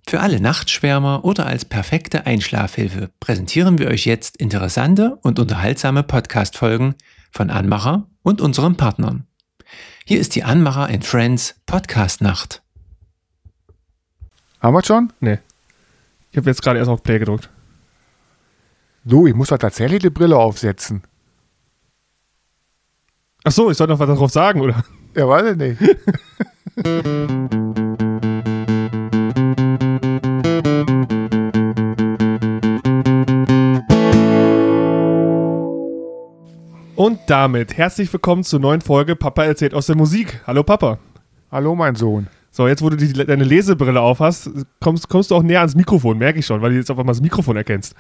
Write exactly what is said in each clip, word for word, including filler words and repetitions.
Für alle Nachtschwärmer oder als perfekte Einschlafhilfe präsentieren wir euch jetzt interessante und unterhaltsame Podcast-Folgen von Anmacher und unseren Partnern. Hier ist die Anmacher and Friends Podcast-Nacht. Haben wir schon? Nee. Ich habe jetzt gerade erst auf Play gedrückt. Du, ich muss doch tatsächlich die Brille aufsetzen. Ach so, ich soll noch was darauf sagen, oder? Ja, weiß ich nicht. Und damit herzlich willkommen zur neuen Folge Papa erzählt aus der Musik. Hallo Papa. Hallo mein Sohn. So, jetzt wo du die, deine Lesebrille auf hast, kommst, kommst du auch näher ans Mikrofon, merke ich schon, weil du jetzt auf einmal das Mikrofon erkennst.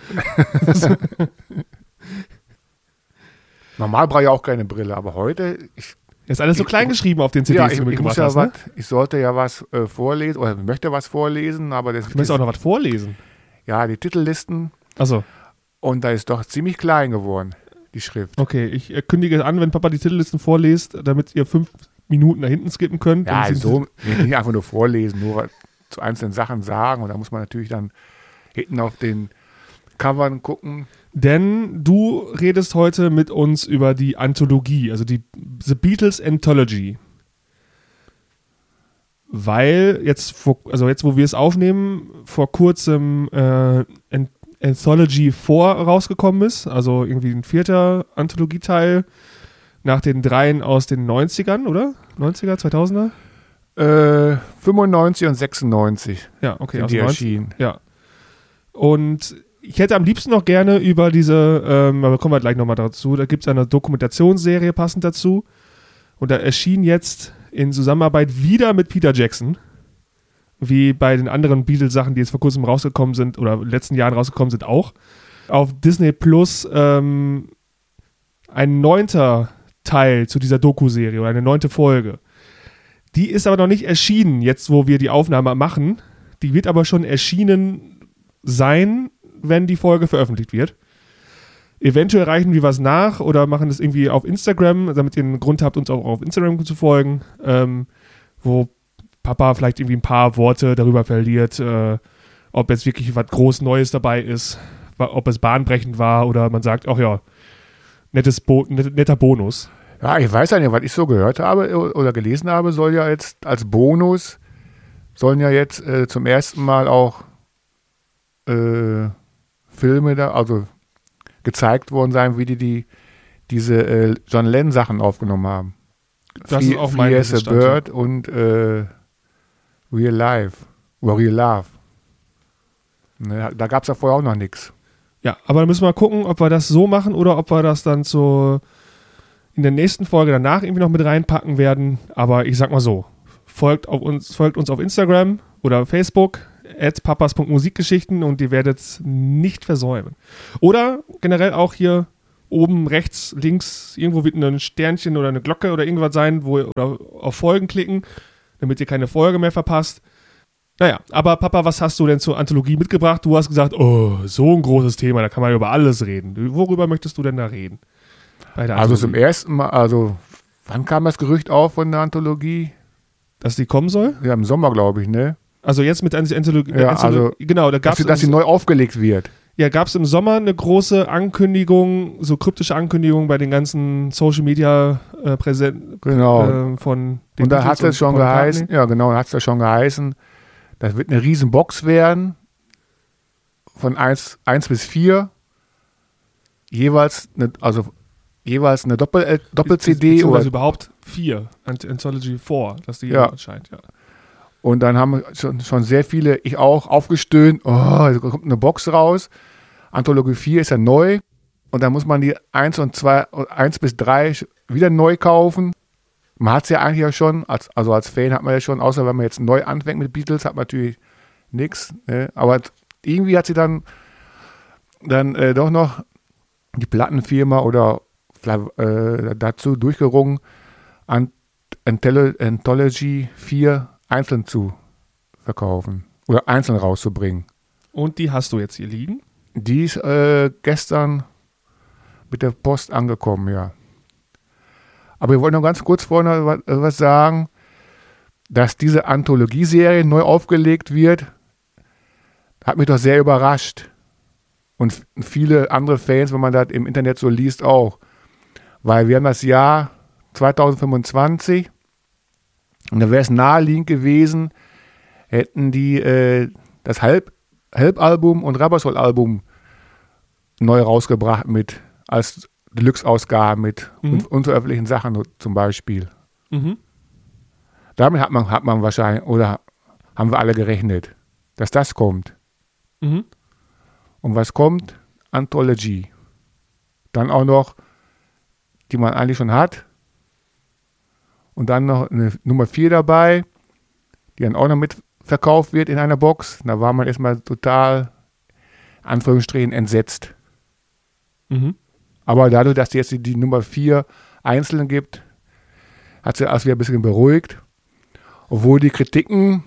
Normal brauche ich auch keine Brille, aber heute... Ich, ist alles so ich, klein geschrieben auf den C Ds, ja, die ich, du ich, mitgebracht muss ja hast, was, ne? ich sollte ja was äh, vorlesen, oder möchte was vorlesen, aber... Das, Ich möchte auch noch was vorlesen. Ja, die Titellisten. Achso. Und da ist doch ziemlich klein geworden, die Schrift. Okay, ich äh, kündige an, wenn Papa die Titellisten vorliest, damit ihr fünf Minuten nach hinten skippen könnt. Ja, so nicht einfach nur vorlesen, nur was zu einzelnen Sachen sagen. Und da muss man natürlich dann hinten auf den Covern gucken. Denn du redest heute mit uns über die Anthologie, also die The Beatles Anthology. Weil jetzt, vor, also jetzt, wo wir es aufnehmen, vor kurzem äh, Anthology vier rausgekommen ist, also irgendwie ein vierter Anthologieteil nach den dreien aus den neunzigern, oder? neunziger, zweitausender? Äh, fünfundneunzig und sechsundneunzig. Ja, okay. Sind aus die neunzig erschienen. Ja. Und ich hätte am liebsten noch gerne über diese, ähm, aber kommen wir gleich nochmal dazu, da gibt es eine Dokumentationsserie passend dazu. Und da erschien jetzt in Zusammenarbeit wieder mit Peter Jackson, wie bei den anderen Beatles-Sachen, die jetzt vor kurzem rausgekommen sind oder in den letzten Jahren rausgekommen sind auch, auf Disney Plus ähm, ein neunter Teil zu dieser Doku-Serie oder eine neunte Folge. Die ist aber noch nicht erschienen, jetzt wo wir die Aufnahme machen. Die wird aber schon erschienen sein, wenn die Folge veröffentlicht wird. Eventuell reichen wir was nach oder machen das irgendwie auf Instagram, damit ihr einen Grund habt, uns auch auf Instagram zu folgen, ähm, wo Papa vielleicht irgendwie ein paar Worte darüber verliert, äh, ob jetzt wirklich was groß Neues dabei ist, ob es bahnbrechend war oder man sagt, ach ja, nettes Bo- net- netter Bonus. Ja, ich weiß ja nicht, was ich so gehört habe oder gelesen habe, soll ja jetzt als Bonus, sollen ja jetzt äh, zum ersten Mal auch äh, Filme da, also gezeigt worden sein, wie die, die diese äh, John Lennon Sachen aufgenommen haben. Das Free, ist auch Free mein as a Wissensstand, Bird ja. und äh, Real Life oder Real Love. Ne, da gab es ja vorher auch noch nichts. Ja, aber dann müssen wir mal gucken, ob wir das so machen oder ob wir das dann so in der nächsten Folge danach irgendwie noch mit reinpacken werden. Aber ich sag mal so, folgt, auf uns, folgt uns auf Instagram oder Facebook at papas punkt musikgeschichten und ihr werdet es nicht versäumen. Oder generell auch hier oben rechts, links, irgendwo wird ein Sternchen oder eine Glocke oder irgendwas sein, wo ihr oder auf Folgen klicken, damit ihr keine Folge mehr verpasst. Naja, aber Papa, was hast du denn zur Anthologie mitgebracht? Du hast gesagt, oh, so ein großes Thema, da kann man über alles reden. Worüber möchtest du denn da reden? Also zum ersten Mal, also wann kam das Gerücht auf von der Anthologie? Dass die kommen soll? Ja, im Sommer, glaube ich, ne? Also jetzt mit Anthologie. Ja, also, genau, da gab's dass, sie, dass sie neu aufgelegt wird. Ja, gab es im Sommer eine große Ankündigung, so kryptische Ankündigung bei den ganzen Social Media äh, Präsenten genau. äh, von den Und da hat es schon geheißen, ja genau, hat es ja schon geheißen, das wird eine riesen Box werden, von eins bis vier, jeweils eine, also jeweils eine Doppel, Doppel-C D. Beziehungsweise überhaupt vier, Anthology vier, dass die ja. erscheint, ja. Und dann haben schon, schon sehr viele, ich auch, aufgestöhnt, oh, da kommt eine Box raus. Anthologie vier ist ja neu. Und dann muss man die eins und zwei, eins bis drei wieder neu kaufen. Man hat es ja eigentlich ja schon, als, also als Fan hat man ja schon, außer wenn man jetzt neu anfängt mit Beatles, hat man natürlich nichts. Ne? Aber irgendwie hat sie dann, dann äh, doch noch die Plattenfirma oder äh, dazu durchgerungen, An- Anthology vier einzeln zu verkaufen oder einzeln rauszubringen. Und die hast du jetzt hier liegen? Die ist äh, gestern mit der Post angekommen, ja. Aber wir wollen noch ganz kurz vorne was, was sagen, dass diese Anthologieserie neu aufgelegt wird. hat mich doch sehr überrascht. Und f- viele andere Fans, wenn man das im Internet so liest, auch. Weil wir haben das Jahr zwanzig fünfundzwanzig und da wäre es naheliegend gewesen, hätten die äh, das Help, Help-Album und Rubber-Soul-Album neu rausgebracht mit als Deluxe-Ausgabe mit Mhm. un- unveröffentlichten Sachen zum Beispiel. Mhm. Damit hat man, hat man wahrscheinlich, oder haben wir alle gerechnet, dass das kommt. Mhm. Und was kommt? Anthology. Dann auch noch, die man eigentlich schon hat. Und dann noch eine Nummer vier dabei, die dann auch noch mitverkauft wird in einer Box. Da war man erstmal total, Anführungsstrichen, entsetzt. Mhm. Aber dadurch, dass es jetzt die, die Nummer vier einzeln gibt, hat sich alles wieder ein bisschen beruhigt. Obwohl die Kritiken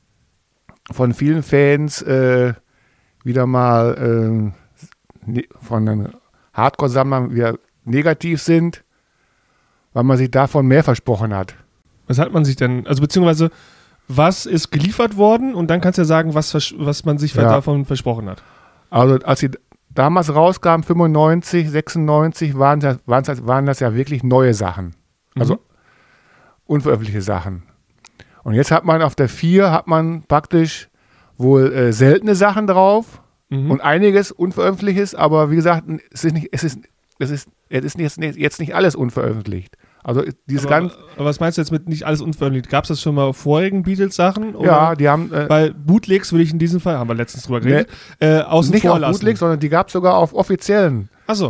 von vielen Fans äh, wieder mal äh, ne- von den Hardcore-Sammlern wieder negativ sind, weil man sich davon mehr versprochen hat. Was hat man sich denn, also beziehungsweise, was ist geliefert worden? Und dann kannst du ja sagen, was, vers- was man sich Ja. davon versprochen hat. Also als sie damals rauskamen, fünfundneunzig, sechsundneunzig, waren das, waren das, waren das ja wirklich neue Sachen. Also Mhm. unveröffentlichte Sachen. Und jetzt hat man auf der vier hat man praktisch wohl äh, seltene Sachen drauf Mhm. und einiges Unveröffentlichtes, aber wie gesagt, es ist nicht, es ist, es ist, es ist jetzt, nicht, jetzt nicht alles unveröffentlicht. Also dieses aber, ganz, aber was meinst du jetzt mit nicht alles unveröffentlicht? Gab es das schon mal auf vorigen Beatles-Sachen? oder? ja, die haben äh, Weil Bootlegs würde ich in diesem Fall, haben wir letztens drüber geredet, äh, außen nicht vor auf lassen. Bootleg, sondern die gab es sogar auf offiziellen. Achso.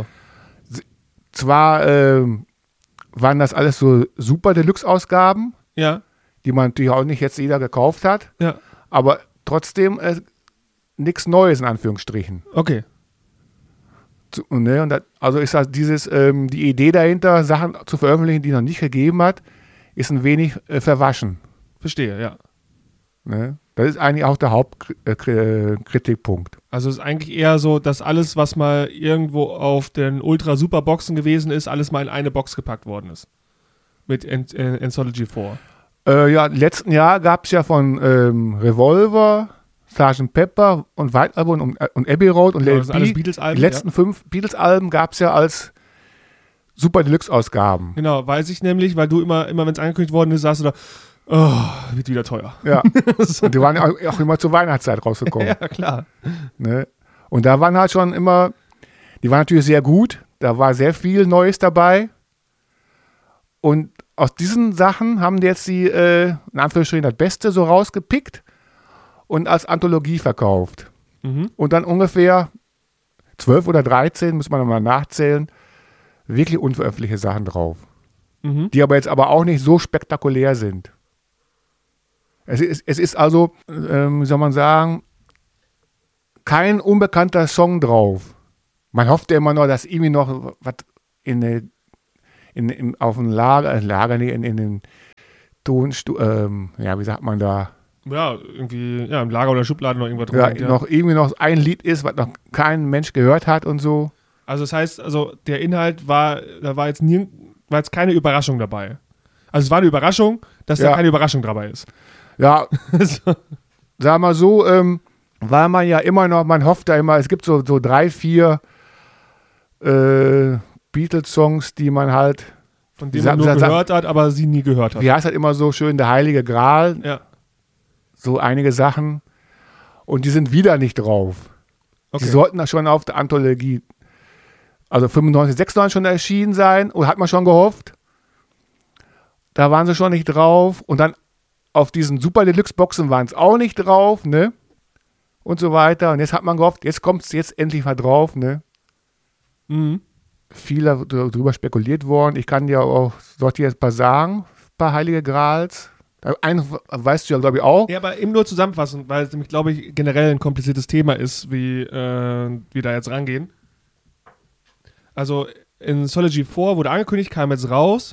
Zwar ähm, waren das alles so super Deluxe-Ausgaben, Ja, die man natürlich auch nicht jetzt jeder gekauft hat, ja, aber trotzdem äh, nichts Neues in Anführungsstrichen. okay. Zu, ne, und das, also ist das dieses, ähm, die Idee dahinter, Sachen zu veröffentlichen, die es noch nicht gegeben hat, ist ein wenig äh, verwaschen. Verstehe, ja. Ne? Das ist eigentlich auch der Hauptkritikpunkt. Also es ist eigentlich eher so, dass alles, was mal irgendwo auf den Ultra-Super-Boxen gewesen ist, alles mal in eine Box gepackt worden ist. Mit An- An- Anthology vier. Äh, ja, letzten Jahr gab es ja von ähm, Revolver, Sergeant Pepper und White Album und, und Abbey Road und Genau, Let das It sind alles Be. Beatles-Alben. Die letzten fünf Beatles-Alben gab es ja als Super Deluxe-Ausgaben. Ja. Genau, weiß ich nämlich, weil du immer, immer wenn es angekündigt worden ist, sagst du da, oh, wird wieder teuer. Ja. Und die waren ja auch, auch immer zur Weihnachtszeit rausgekommen. Ja, klar. Ne? Und da waren halt schon immer, die waren natürlich sehr gut, da war sehr viel Neues dabei. Und aus diesen Sachen haben die jetzt die, äh, in Anführungsstrichen, das Beste so rausgepickt und als Anthologie verkauft. Mhm. Und dann ungefähr zwölf oder dreizehn, muss man nochmal nachzählen, wirklich unveröffentlichte Sachen drauf. Mhm. Die aber jetzt aber auch nicht so spektakulär sind. Es ist, es ist also, ähm, wie soll man sagen, kein unbekannter Song drauf. Man hofft ja immer noch, dass irgendwie noch was in, eine- in, in, auf dem Lager, äh, Lager nee, in, in den Tonstu, ähm, ja, wie sagt man da, Ja, irgendwie, ja, im Lager oder Schublade noch irgendwas ja, rumliegt, ja. noch irgendwie noch ein Lied ist, was noch kein Mensch gehört hat und so. Also das heißt, also der Inhalt war, da war jetzt nie, war jetzt keine Überraschung dabei. Also es war eine Überraschung, dass da Ja. keine Überraschung dabei ist. Ja, So. sag mal so, ähm, weil man ja immer noch, man hofft da immer, es gibt so, so drei, vier äh, Beatles-Songs, die man halt, Von dem Sa- man nur sa- sa- gehört hat, aber sie nie gehört hat. wie heißt das immer so schön, der Heilige Gral, Ja, so einige Sachen. Und die sind wieder nicht drauf. okay. Die sollten da schon auf der Anthologie, also fünfundneunzig, sechsundneunzig schon erschienen sein, oder hat man schon gehofft. Da waren sie schon nicht drauf. Und dann auf diesen Super Deluxe-Boxen waren es auch nicht drauf, ne? Und so weiter. Und jetzt hat man gehofft, jetzt kommt es jetzt endlich mal drauf, ne? Mhm. Viel dr- drüber spekuliert worden. Ich kann dir auch, soll ich dir jetzt ein paar sagen, ein paar Heilige Grals. Einen weißt du ja, glaube ich, auch. Ja, aber eben nur zusammenfassend, weil es nämlich, glaube ich, generell ein kompliziertes Thema ist, wie äh, wir da jetzt rangehen. Also in Anthology vier wurde angekündigt, kam jetzt raus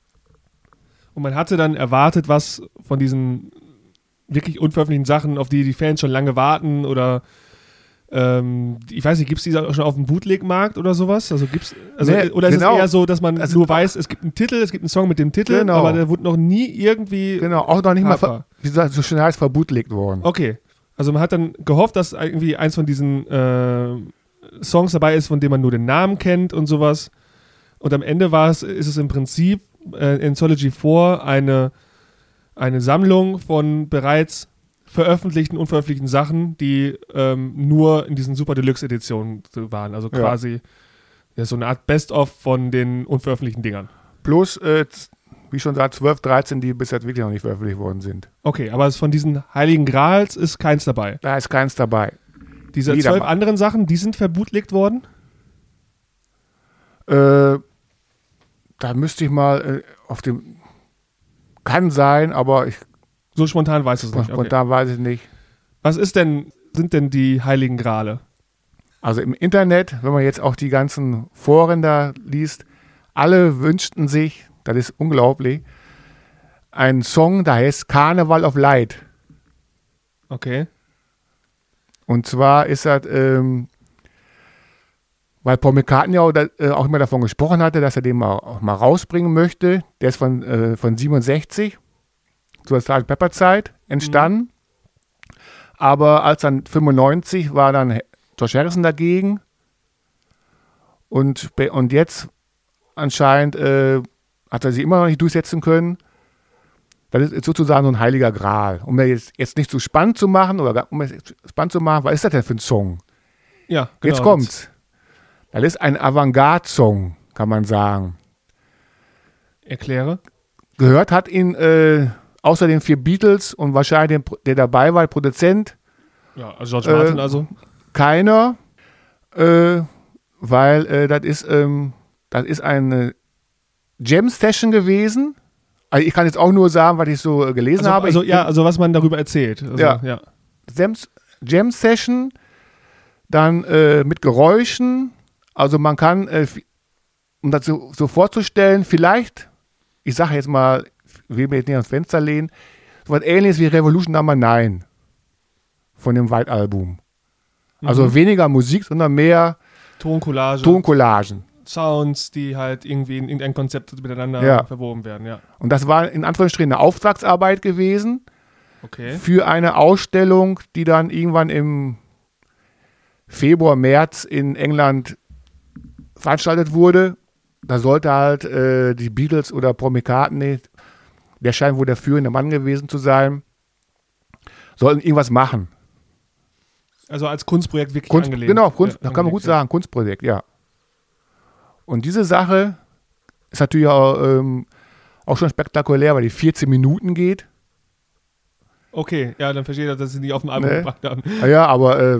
und man hatte dann erwartet, was von diesen wirklich unveröffentlichten Sachen, auf die die Fans schon lange warten oder ähm, ich weiß nicht, gibt es die schon auf dem Bootleg-Markt oder sowas? Also gibt's, also, Nee, oder ist genau. es eher so, dass man Also- nur weiß, es gibt einen Titel, es gibt einen Song mit dem Titel, Genau. aber der wurde noch nie irgendwie Genau, auch noch nicht mal, Hafer. ver, wie gesagt, so schön heißt, verbootligt worden. Okay. Also man hat dann gehofft, dass irgendwie eins von diesen äh, Songs dabei ist, von dem man nur den Namen kennt und sowas. Und am Ende war es, ist es im Prinzip äh, Anthology vier eine, eine Sammlung von bereits veröffentlichten, unveröffentlichten Sachen, die ähm, nur in diesen Super Deluxe Editionen waren. Also quasi ja. Ja, so eine Art Best-of von den unveröffentlichten Dingern. Plus, äh, wie schon gesagt, zwölf, dreizehn, die bis jetzt wirklich noch nicht veröffentlicht worden sind. Okay, aber von diesen Heiligen Grals ist keins dabei. Da ist keins dabei. Diese Jeder zwölf mal. anderen Sachen, die sind verbootligt worden? Äh, da müsste ich mal äh, auf dem. Kann sein, aber ich. So spontan weiß es nicht. Spontan okay. weiß ich nicht. Was ist denn, sind denn die Heiligen Grale? Also im Internet, wenn man jetzt auch die ganzen Foren da liest, alle wünschten sich, das ist unglaublich, einen Song, der heißt Carnival of Light. Okay. Und zwar ist das, ähm, weil Paul McCartney auch, da, äh, auch immer davon gesprochen hatte, dass er den mal, auch mal rausbringen möchte. Der ist von, äh, von siebenundsechzig, zur Sergeant Pepper Zeit entstanden. Mhm. Aber als dann fünfundneunzig war dann George Harrison dagegen. Und, und jetzt anscheinend äh, hat er sich immer noch nicht durchsetzen können. Das ist sozusagen so ein heiliger Gral. Um mir jetzt, jetzt nicht zu spannend zu machen, oder um es spannend zu machen, was ist das denn für ein Song? Ja, genau. Jetzt kommt's. Das ist ein Avantgarde-Song, kann man sagen. Erkläre. Gehört hat ihn äh, außer den vier Beatles und wahrscheinlich den, der dabei war, der Produzent. Ja, also George Martin äh, also. Keiner, äh, weil äh, das ist, ähm, das ist eine Jam-Session gewesen. Also ich kann jetzt auch nur sagen, was ich so äh, gelesen also, habe. Also ich, ja, also was man darüber erzählt. Also, ja. ja. Jam-Session, dann äh, mit Geräuschen. Also man kann, äh, um das so, so vorzustellen, vielleicht, ich sage jetzt mal, ich will mir jetzt nicht ans Fenster lehnen, so was ähnliches wie Revolution Number neun von dem White Album. Also mhm. weniger Musik, sondern mehr Toncollage. Toncollagen. Sounds, die halt irgendwie in irgendein Konzept miteinander ja. verwoben werden, ja. Und das war in Anführungsstrichen eine Auftragsarbeit gewesen okay. für eine Ausstellung, die dann irgendwann im Februar, März in England veranstaltet wurde. Da sollte halt äh, die Beatles oder Paul McCartney, der scheint wohl der führende Mann gewesen zu sein, sollten irgendwas machen. Also als Kunstprojekt wirklich Kunst, angelegt. Genau, Kunst, ja, da kann man gut ja. sagen, Kunstprojekt, ja. Und diese Sache ist natürlich auch, ähm, auch schon spektakulär, weil die vierzehn Minuten geht. Okay, ja, dann verstehe ich, dass sie nicht auf dem Album Nee. gebracht haben. Ja, aber äh,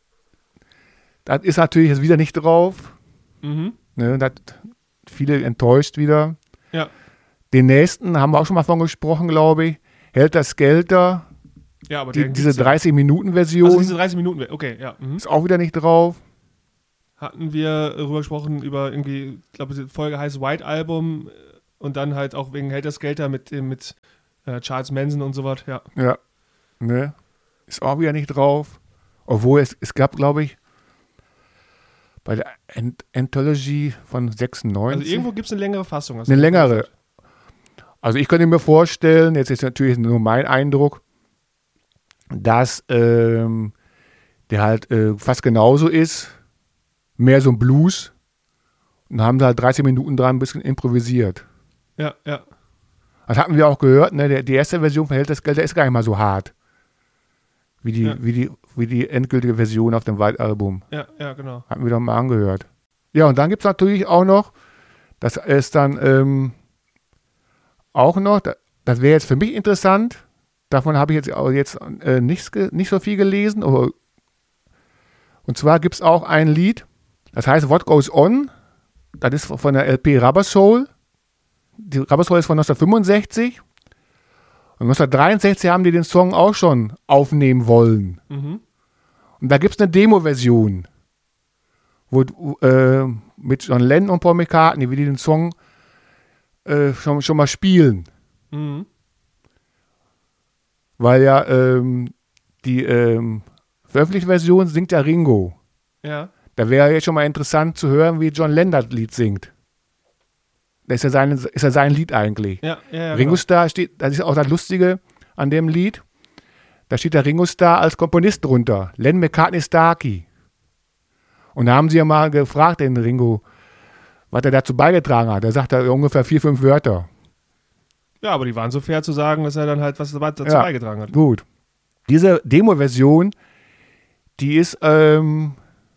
das ist natürlich jetzt wieder nicht drauf. Mhm. Ne, das viele enttäuscht wieder. Ja. Den nächsten haben wir auch schon mal von gesprochen, glaube ich. Helter Skelter. Ja, aber Die, diese dreißig-Minuten-Version Also diese dreißig Minuten, okay, ja. Mhm. ist auch wieder nicht drauf. Hatten wir darüber gesprochen, über irgendwie, ich glaube, die Folge heißt White Album und dann halt auch wegen Helter Skelter mit, mit äh, Charles Manson und so was, ja. Ja, ne? Ist auch wieder nicht drauf. Obwohl es, es gab, glaube ich, bei der Ant- Anthology von sechsundneunzig. Also irgendwo gibt es eine längere Fassung. Eine längere. Also ich könnte mir vorstellen, jetzt ist natürlich nur mein Eindruck, dass ähm, der halt äh, fast genauso ist, mehr so ein Blues. Und haben da halt dreißig Minuten dran ein bisschen improvisiert. Ja, ja. Das hatten wir auch gehört, ne? Der, die erste Version von Helter Skelter ist gar nicht mal so hart. Wie die, Ja. wie die, wie die endgültige Version auf dem White Album. Ja, ja, genau. Hatten wir doch mal angehört. Ja, und dann gibt es natürlich auch noch, das ist dann ähm, auch noch, das, das wäre jetzt für mich interessant, davon habe ich jetzt, auch jetzt äh, nichts, ge- nicht so viel gelesen, aber, und zwar gibt es auch ein Lied, das heißt What Goes On, das ist von der L P Rubber Soul. Die Rubber Soul ist von neunzehnhundertfünfundsechzig. Und neunzehnhundertdreiundsechzig haben die den Song auch schon aufnehmen wollen. Mhm. Und da gibt es eine Demo-Version, wo äh, mit John Lennon und Paul McCartney, wie die den Song äh, schon, schon mal spielen. Mhm. Weil ja ähm, die ähm, veröffentlichte Version singt ja Ringo. Ja. Da wäre jetzt schon mal interessant zu hören, wie John Lennon das Lied singt. Das ist ja sein, ist ja sein Lied eigentlich. Ja, ja, ja, Ringo genau. Starr steht, das ist auch das Lustige an dem Lied. da steht der Ringo Starr als Komponist drunter. Len McCartney Starkey. Und da haben sie ja mal gefragt, den Ringo, was er dazu beigetragen hat. Da sagt er ungefähr vier, fünf Wörter. Ja, aber die waren so fair zu sagen, dass er dann halt was dazu ja, beigetragen hat. Gut. Diese Demo-Version, die ist ähm,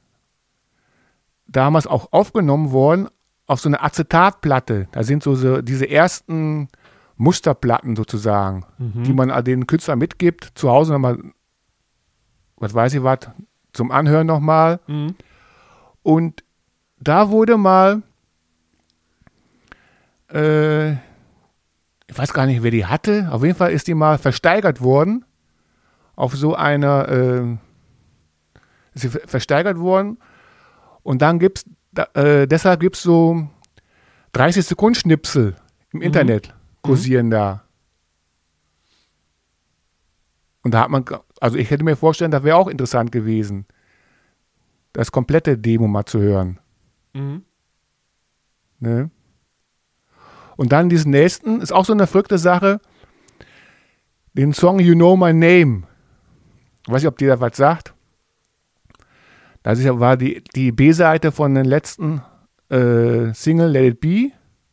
damals auch aufgenommen worden auf so eine Acetatplatte. Da sind so, so diese ersten Musterplatten sozusagen, mhm. die man den Künstler mitgibt. Zu Hause nochmal, was weiß ich was, zum Anhören nochmal. Mhm. Und da wurde mal, äh, ich weiß gar nicht, wer die hatte, auf jeden Fall ist die mal versteigert worden, auf so einer, äh, ist sie versteigert worden und dann gibt es, äh, deshalb gibt es so dreißig Sekunden Schnipsel im mhm. Internet kursieren mhm. da. Und da hat man, also ich hätte mir vorstellen, das wäre auch interessant gewesen, das komplette Demo mal zu hören. Mhm. Ne? Und dann diesen nächsten, ist auch so eine verrückte Sache, den Song You Know My Name. Ich weiß nicht, ob dir da was sagt. Das ist, war die, die B-Seite von den letzten äh, Single Let It Be.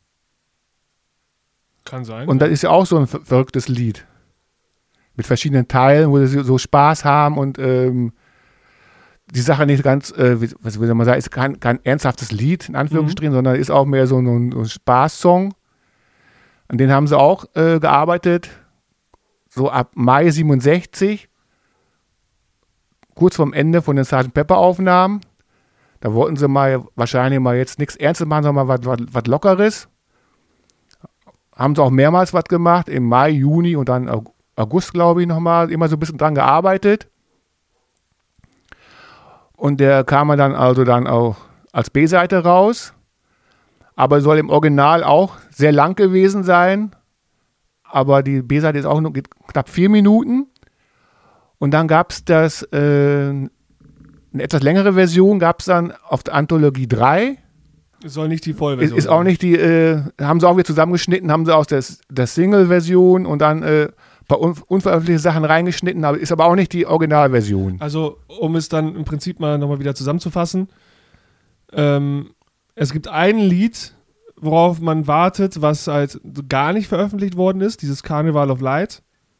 Kann sein. Und das ist ja auch so ein ver- verrücktes Lied. Mit verschiedenen Teilen, wo sie so Spaß haben und ähm, die Sache nicht ganz, äh, wie, was will man sagen, ist kein, kein ernsthaftes Lied, in Anführungsstrichen, mhm. sondern ist auch mehr so ein, ein Spaßsong. An den haben sie auch äh, gearbeitet, so ab Mai siebenundsechzig, kurz vorm Ende von den Sergeant Pepper Aufnahmen. Da wollten sie mal wahrscheinlich mal jetzt nichts Ernstes machen, sondern mal was Lockeres. Haben sie auch mehrmals was gemacht, im Mai, Juni und dann August, glaube ich, nochmal, immer so ein bisschen dran gearbeitet. Und der kam dann also dann auch als B-Seite raus. Aber soll im Original auch sehr lang gewesen sein. Aber die B-Seite ist auch nur knapp vier Minuten. Und dann gab es das, äh, eine etwas längere Version, gab es dann auf der Anthologie drei. Soll nicht die Vollversion Ist, ist auch nicht die, äh, haben sie auch wieder zusammengeschnitten, haben sie aus der, der Single-Version und dann äh, ein paar un, unveröffentlichte Sachen reingeschnitten, aber ist aber auch nicht die Originalversion. Also, um es dann im Prinzip mal nochmal wieder zusammenzufassen, ähm, es gibt ein Lied, worauf man wartet, was halt gar nicht veröffentlicht worden ist, dieses Carnival of Light.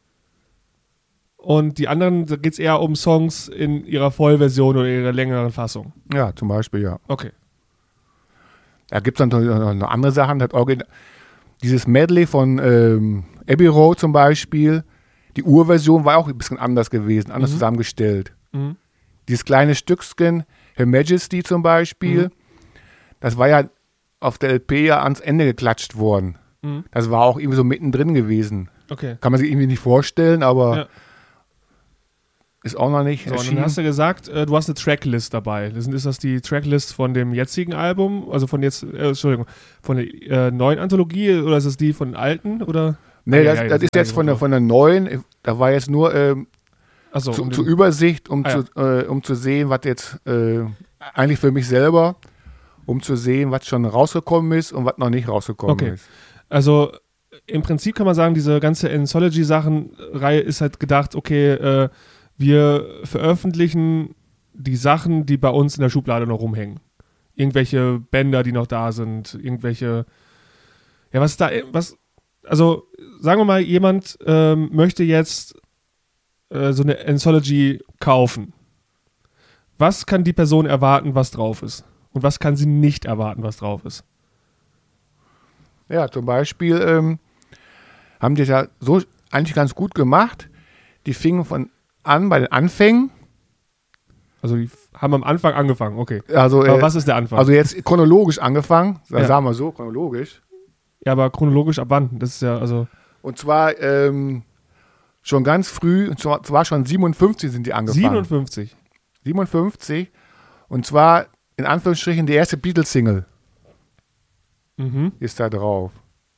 Und die anderen, da geht es eher um Songs in ihrer Vollversion oder ihrer längeren Fassung. Ja, zum Beispiel, ja. Okay. Da gibt es natürlich noch andere Sachen. Das Original, dieses Medley von ähm, Abbey Road zum Beispiel, die Urversion war auch ein bisschen anders gewesen, anders mhm. zusammengestellt. Mhm. Dieses kleine Stückchen, Her Majesty zum Beispiel, mhm. das war ja auf der L P ja ans Ende geklatscht worden. Mhm. Das war auch irgendwie so mittendrin gewesen. Okay. Kann man sich irgendwie nicht vorstellen, aber ja. ist auch noch nicht so, erschienen. Und dann hast du gesagt, äh, du hast eine Tracklist dabei. Ist, ist das die Tracklist von dem jetzigen Album, also von jetzt, äh, Entschuldigung, von der äh, neuen Anthologie oder ist es die von den alten? Oder? Nee, ah, das, ja, ja, das, das ist jetzt von der, von der neuen, da war jetzt nur ähm, so, zu, um zur Übersicht, um, ah, zu, ja. äh, um zu sehen, was jetzt äh, eigentlich für mich selber, um zu sehen, was schon rausgekommen ist und was noch nicht rausgekommen okay. ist. Also im Prinzip kann man sagen, diese ganze Anthology-Sachen-Reihe ist halt gedacht, okay, äh, wir veröffentlichen die Sachen, die bei uns in der Schublade noch rumhängen. Irgendwelche Bänder, die noch da sind, irgendwelche, ja, was da, was, also sagen wir mal, jemand ähm, möchte jetzt äh, so eine Anthology kaufen. Was kann die Person erwarten, was drauf ist? Und was kann sie nicht erwarten, was drauf ist? Ja, zum Beispiel ähm, haben die das ja so eigentlich ganz gut gemacht. Die fingen von an bei den Anfängen. Also die haben am Anfang angefangen, okay. Also, aber äh, was ist der Anfang? Also jetzt chronologisch angefangen, ja. sagen wir so, chronologisch. Ja, aber chronologisch ab wann? Das ist ja, also... Und zwar ähm, schon ganz früh, und zwar schon siebenundfünfzig sind die angefangen. siebenundfünfzig? siebenundfünfzig. Und zwar in Anführungsstrichen die erste Beatles-Single mhm. ist da drauf.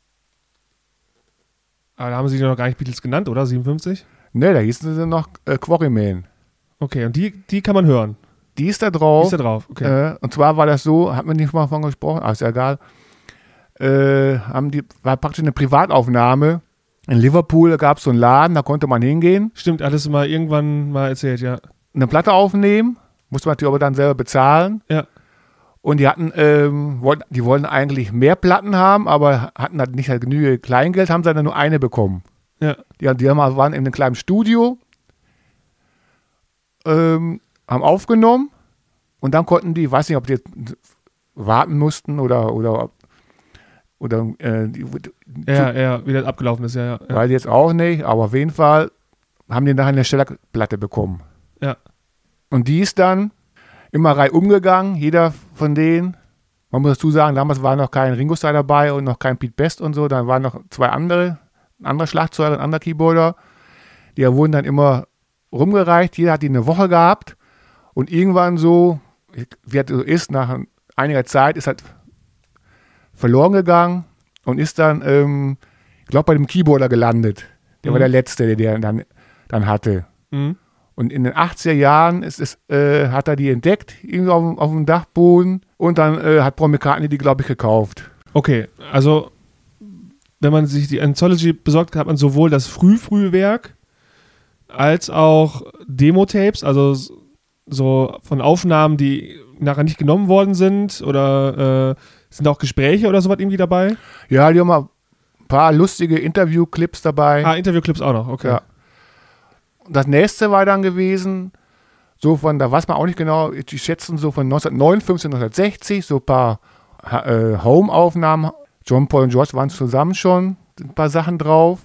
Aber da haben sie noch gar nicht Beatles genannt, oder? siebenundfünfzig? Ne, da hießen sie noch äh, Quarryman. Okay, und die, die kann man hören? Die ist da drauf. Die ist da drauf, okay. Äh, und zwar war das so, hat man nicht mal davon gesprochen, ach, ist ja egal. Äh, haben die, war praktisch eine Privataufnahme In Liverpool gab es so einen Laden, da konnte man hingehen, Stimmt, alles mal irgendwann mal erzählt, ja. eine Platte aufnehmen, musste man natürlich aber dann selber bezahlen. Ja. Und die hatten, ähm, wollten, die wollten eigentlich mehr Platten haben, aber hatten halt nicht halt genügend Kleingeld, haben sie dann nur eine bekommen. Ja. Die, die haben, waren in einem kleinen Studio, ähm, haben aufgenommen und dann konnten die, ich weiß nicht, ob die jetzt warten mussten oder, oder, oder äh, die, Ja, ja, wie das abgelaufen ist, ja, ja. ja. weiß ich jetzt auch nicht, aber auf jeden Fall haben die nachher eine Stellerplatte bekommen. Ja. Und die ist dann immer reihum gegangen, jeder von denen. Man muss dazu sagen, damals war noch kein Ringo Starr dabei und noch kein Pete Best und so. Dann waren noch zwei andere, ein anderer Schlagzeuger, ein anderer Keyboarder. Die wurden dann immer rumgereicht. Jeder hat die eine Woche gehabt. Und irgendwann so, wie es so ist, nach einiger Zeit ist halt verloren gegangen und ist dann, ähm, ich glaube, bei dem Keyboarder gelandet. Der Mhm. war der Letzte, der der dann, dann hatte. Mhm. Und in den achtziger Jahren ist es, äh, hat er die entdeckt, irgendwie auf, auf dem Dachboden. Und dann äh, hat Paul McCartney die, glaube ich, gekauft. Okay, also wenn man sich die Anthology besorgt, hat man sowohl das Früh-Frühwerk als auch Demo-Tapes, also s- so von Aufnahmen, die nachher nicht genommen worden sind oder äh, sind auch Gespräche oder sowas irgendwie dabei? Ja, die haben mal ein paar lustige Interview-Clips dabei. Ah, Interviewclips auch noch, okay. Ja. Und das nächste war dann gewesen, so von, da weiß man auch nicht genau, die schätzen so von neunzehnhundertneunundfünfzig, neunzehnhundertsechzig, so ein paar äh, Home-Aufnahmen. John, Paul und George waren zusammen schon, ein paar Sachen drauf.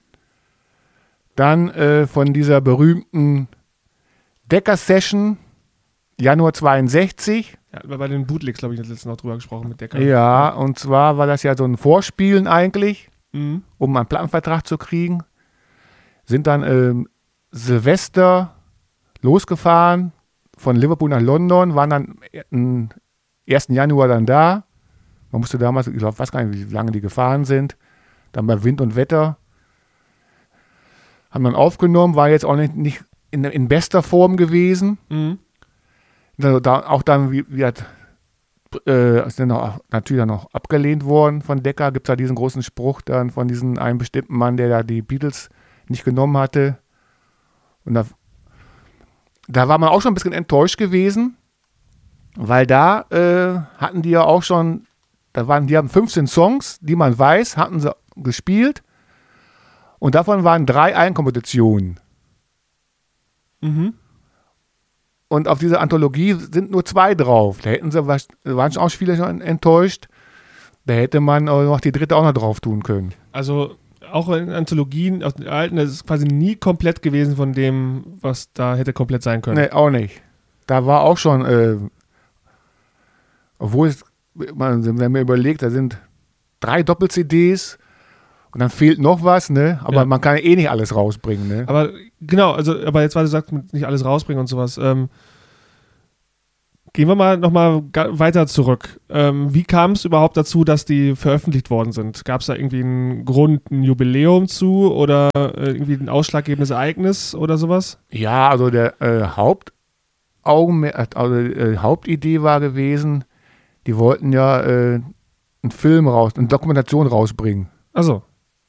Dann äh, von dieser berühmten Decca-Session, Januar zweiundsechzig. Ja, aber bei den Bootlegs, glaube ich, das letzte noch drüber gesprochen mit Decker. Ja, und zwar war das ja so ein Vorspielen eigentlich, Mhm. um einen Plattenvertrag zu kriegen. Sind dann ähm, Silvester losgefahren von Liverpool nach London, waren dann am ersten Januar dann da. Man musste damals, ich glaube, weiß gar nicht, wie lange die gefahren sind. Dann bei Wind und Wetter. Haben dann aufgenommen, war jetzt auch nicht, nicht in, in bester Form gewesen. Mhm. Also da, auch dann, wie, wie hat, äh, ist dann auch, natürlich dann auch abgelehnt worden von Decca. Gibt es da diesen großen Spruch dann von diesem einen bestimmten Mann, der da die Beatles nicht genommen hatte. Und da, da war man auch schon ein bisschen enttäuscht gewesen, weil da äh, hatten die ja auch schon, da waren, die haben fünfzehn Songs, die man weiß, hatten sie gespielt. Und davon waren drei Eigenkompositionen. Mhm. Und auf dieser Anthologie sind nur zwei drauf. Da hätten sie, was- waren schon auch viele schon enttäuscht. Da hätte man auch noch die dritte auch noch drauf tun können. Also auch in Anthologien aus den alten, das ist quasi nie komplett gewesen von dem, was da hätte komplett sein können. Nee, auch nicht. Da war auch schon, äh, obwohl es, man, wenn man überlegt, da sind drei Doppel-C Ds und dann fehlt noch was, ne? Aber Ja. man kann ja eh nicht alles rausbringen, ne? Aber genau, also aber jetzt, weil du sagst, mit nicht alles rausbringen und sowas, ähm, gehen wir mal nochmal weiter zurück. Ähm, wie kam es überhaupt dazu, dass die veröffentlicht worden sind? Gab es da irgendwie einen Grund, ein Jubiläum zu oder äh, irgendwie ein ausschlaggebendes Ereignis oder sowas? Ja, also der äh, Hauptaugenmerk, also äh, Hauptidee war gewesen, die wollten ja äh, einen Film raus, eine Dokumentation rausbringen. Also,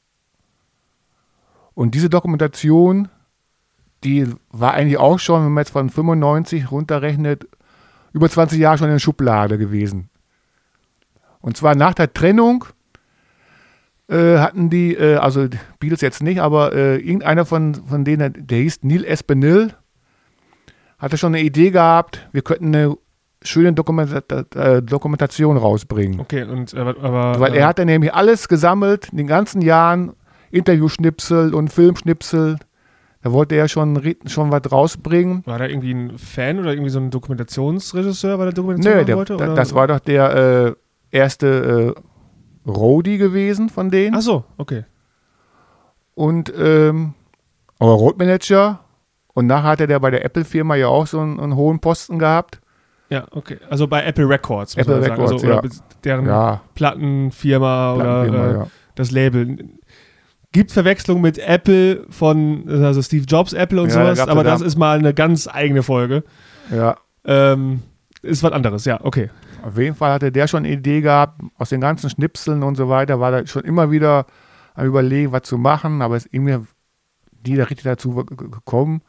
Und diese Dokumentation, die war eigentlich auch schon, wenn man jetzt von fünfundneunzig runterrechnet, über zwanzig Jahre schon in der Schublade gewesen. Und zwar nach der Trennung äh, hatten die, äh, also die Beatles jetzt nicht, aber äh, irgendeiner von, von denen, der hieß Neil Espinel, hatte schon eine Idee gehabt, wir könnten eine schöne Dokumenta- äh, Dokumentation rausbringen. okay, und äh, aber. Weil äh, er hatte nämlich alles gesammelt, in den ganzen Jahren, Interviewschnipsel und Filmschnipsel. Da wollte er schon, ri- schon was rausbringen. War da irgendwie ein Fan oder irgendwie so ein Dokumentationsregisseur, weil er Dokumentation Nö, machen der, wollte? da- Oder? das war doch der äh, erste äh, Roadie gewesen von denen. Ach so, okay. Und ähm, aber Roadmanager. Und nachher hatte der bei der Apple-Firma ja auch so einen, einen hohen Posten gehabt. Ja, okay. Also bei Apple Records, muss Apple man sagen. Records, also, oder ja. bis- deren Ja, Plattenfirma oder Plattenfirma, äh, ja. das Label. Gibt Verwechslung mit Apple von, also Steve Jobs Apple und Ja, da sowas, gab's aber ja das da- ist mal eine ganz eigene Folge. ja. Ähm, ist was anderes, ja, okay. Auf jeden Fall hatte der schon eine Idee gehabt, aus den ganzen Schnipseln und so weiter, war da schon immer wieder am Überlegen, was zu machen, aber es ist irgendwie nie da richtig dazu gekommen.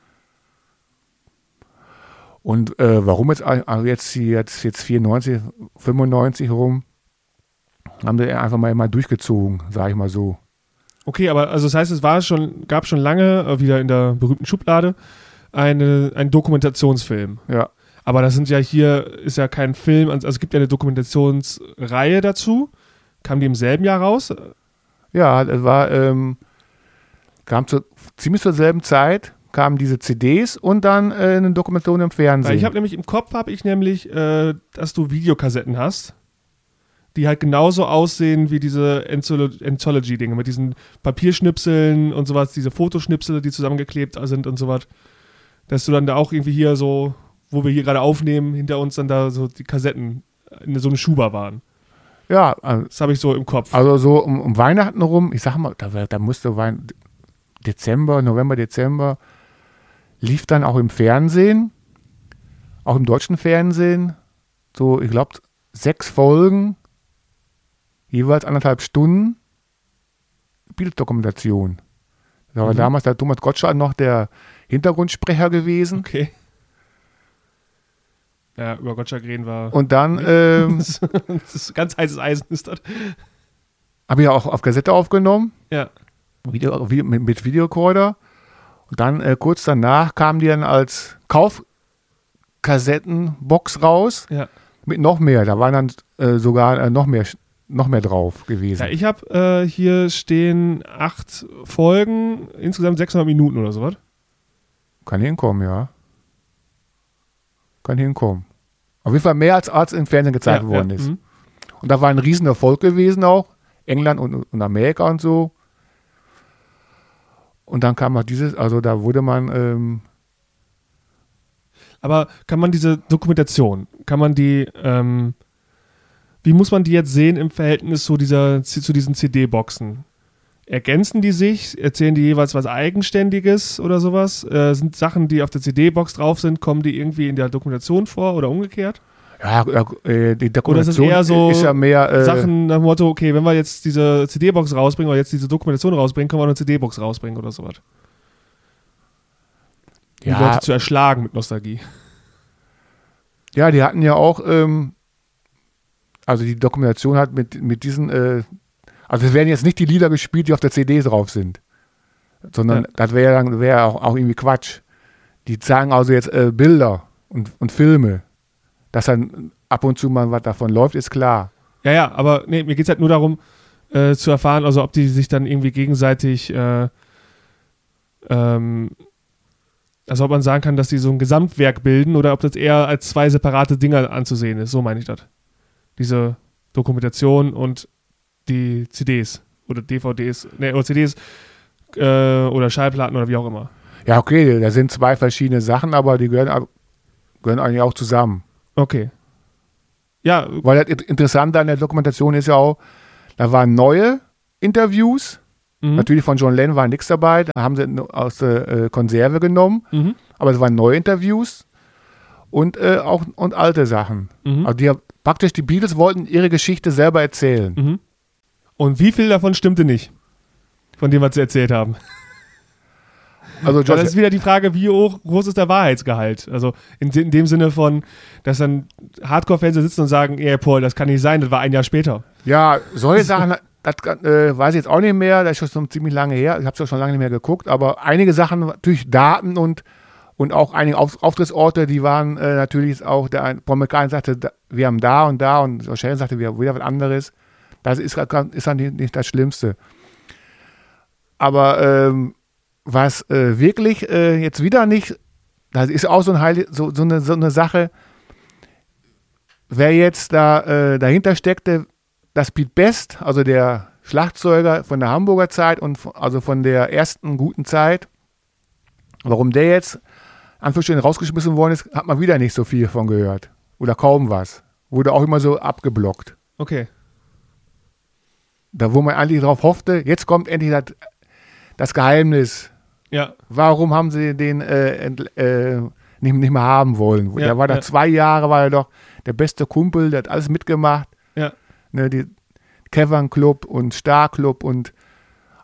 Und äh, warum jetzt, also jetzt, jetzt, jetzt vierundneunzig, fünfundneunzig rum, haben sie einfach mal, mal durchgezogen, sage ich mal so. Okay, aber also das heißt, es war schon, gab schon lange, äh, wieder in der berühmten Schublade, eine, einen Dokumentationsfilm. Ja. Aber das sind ja hier, ist ja kein Film, also es gibt ja eine Dokumentationsreihe dazu. Kam die im selben Jahr raus? Ja, es war, ähm, kam zu, ziemlich zur selben Zeit, kamen diese C Ds und dann äh, eine Dokumentation im Fernsehen. Weil ich habe nämlich im Kopf, habe ich nämlich, äh, dass du Videokassetten hast, die halt genauso aussehen wie diese Anthology-Dinge, mit diesen Papierschnipseln und sowas, diese Fotoschnipsel, die zusammengeklebt sind und sowas. Dass du dann da auch irgendwie hier so, wo wir hier gerade aufnehmen, hinter uns dann da so die Kassetten in so eine Schuber waren. Ja. Also, das habe ich so im Kopf. Also so um, um Weihnachten rum, ich sag mal, da, da musste Wein, Dezember, November, Dezember, lief dann auch im Fernsehen, auch im deutschen Fernsehen, so, ich glaube, sechs Folgen, jeweils anderthalb Stunden, Bilddokumentation. Da war mhm. damals der Thomas Gottschalk noch der Hintergrundsprecher gewesen. Okay. Ja, über Gottschalk reden war. Und dann. Ähm, das ist ganz heißes Eisen ist das. Habe ich ja auch auf Kassette aufgenommen. Ja. Video, Video, mit, mit Videorekorder. Und dann äh, kurz danach kamen die dann als Kaufkassettenbox raus. Ja. Mit noch mehr. Da waren dann äh, sogar äh, noch mehr. noch mehr drauf gewesen. Ja, ich habe äh, hier stehen acht Folgen, insgesamt sechshundert Minuten oder sowas. Kann hinkommen, ja. Kann hinkommen. Auf jeden Fall mehr als Arzt im Fernsehen gezeigt ja, worden ja, ist. Mhm. Und da war ein Riesenerfolg gewesen auch. England und, und Amerika und so. Und dann kam auch dieses, also da wurde man... Ähm, Aber kann man diese Dokumentation, kann man die... Ähm Wie muss man die jetzt sehen im Verhältnis zu, dieser, zu diesen C D-Boxen? Ergänzen die sich? Erzählen die jeweils was Eigenständiges oder sowas? Äh, sind Sachen, die auf der C D-Box drauf sind, kommen die irgendwie in der Dokumentation vor oder umgekehrt? Ja, äh, die Dokumentation oder ist es eher so ist ja mehr... Äh, Sachen nach dem Motto, okay, wenn wir jetzt diese C D-Box rausbringen oder jetzt diese Dokumentation rausbringen, können wir auch eine C D-Box rausbringen oder sowas? Die ja, Leute zu erschlagen mit Nostalgie. Ja, die hatten ja auch... Ähm, Also die Dokumentation hat mit, mit diesen, äh, also es werden jetzt nicht die Lieder gespielt, die auf der C D drauf sind, sondern ja. das wäre dann wär auch, auch irgendwie Quatsch. Die zeigen also jetzt äh, Bilder und, und Filme. Dass dann ab und zu mal was davon läuft, ist klar. Ja, ja, aber nee, mir geht es halt nur darum, äh, zu erfahren, also ob die sich dann irgendwie gegenseitig, äh, ähm, also ob man sagen kann, dass die so ein Gesamtwerk bilden oder ob das eher als zwei separate Dinger anzusehen ist. So meine ich das. Diese Dokumentation und die C Ds oder D V Ds, ne, oder C Ds äh, oder Schallplatten oder wie auch immer. Ja, okay, da sind zwei verschiedene Sachen, aber die gehören, gehören eigentlich auch zusammen. Okay. Ja. Weil das Interessante an der Dokumentation ist ja auch, da waren neue Interviews, mhm. natürlich von John Lennon war nichts dabei, da haben sie aus der äh, Konserve genommen, mhm. aber es waren neue Interviews und äh, auch und alte Sachen. Mhm. Also die praktisch die Beatles wollten ihre Geschichte selber erzählen. Mhm. Und wie viel davon stimmte nicht? Von dem, was sie erzählt haben. Also das ist wieder die Frage, wie hoch groß ist der Wahrheitsgehalt? Also in, in dem Sinne von, dass dann Hardcore-Fans sitzen und sagen, ja, Paul, das kann nicht sein, das war ein Jahr später. Ja, solche Sachen, das äh, weiß ich jetzt auch nicht mehr, das ist schon ziemlich lange her, ich habe es schon lange nicht mehr geguckt, aber einige Sachen, natürlich Daten und Und auch einige Auf- Auftrittsorte, die waren äh, natürlich auch, der Paul McCartney sagte, da, wir haben da und da und George Harrison sagte, wir haben wieder was anderes. Das ist, ist dann nicht, nicht das Schlimmste. Aber ähm, was äh, wirklich äh, jetzt wieder nicht, das ist auch so, ein Heil, so, so, eine, so eine Sache, wer jetzt da äh, dahinter steckte, das Pete Best, also der Schlagzeuger von der Hamburger Zeit und von, also von der ersten guten Zeit, warum der jetzt Anführungsstrichen rausgeschmissen worden ist, hat man wieder nicht so viel von gehört. Oder kaum was. Wurde auch immer so abgeblockt. Okay. Da wo man eigentlich drauf hoffte, jetzt kommt endlich das, das Geheimnis. Ja. Warum haben sie den äh, ent, äh, nicht, nicht mehr haben wollen? Ja, der war da ja. zwei Jahre, war er doch der beste Kumpel, der hat alles mitgemacht. Ja. Ne, die Cavern Club und Star Club und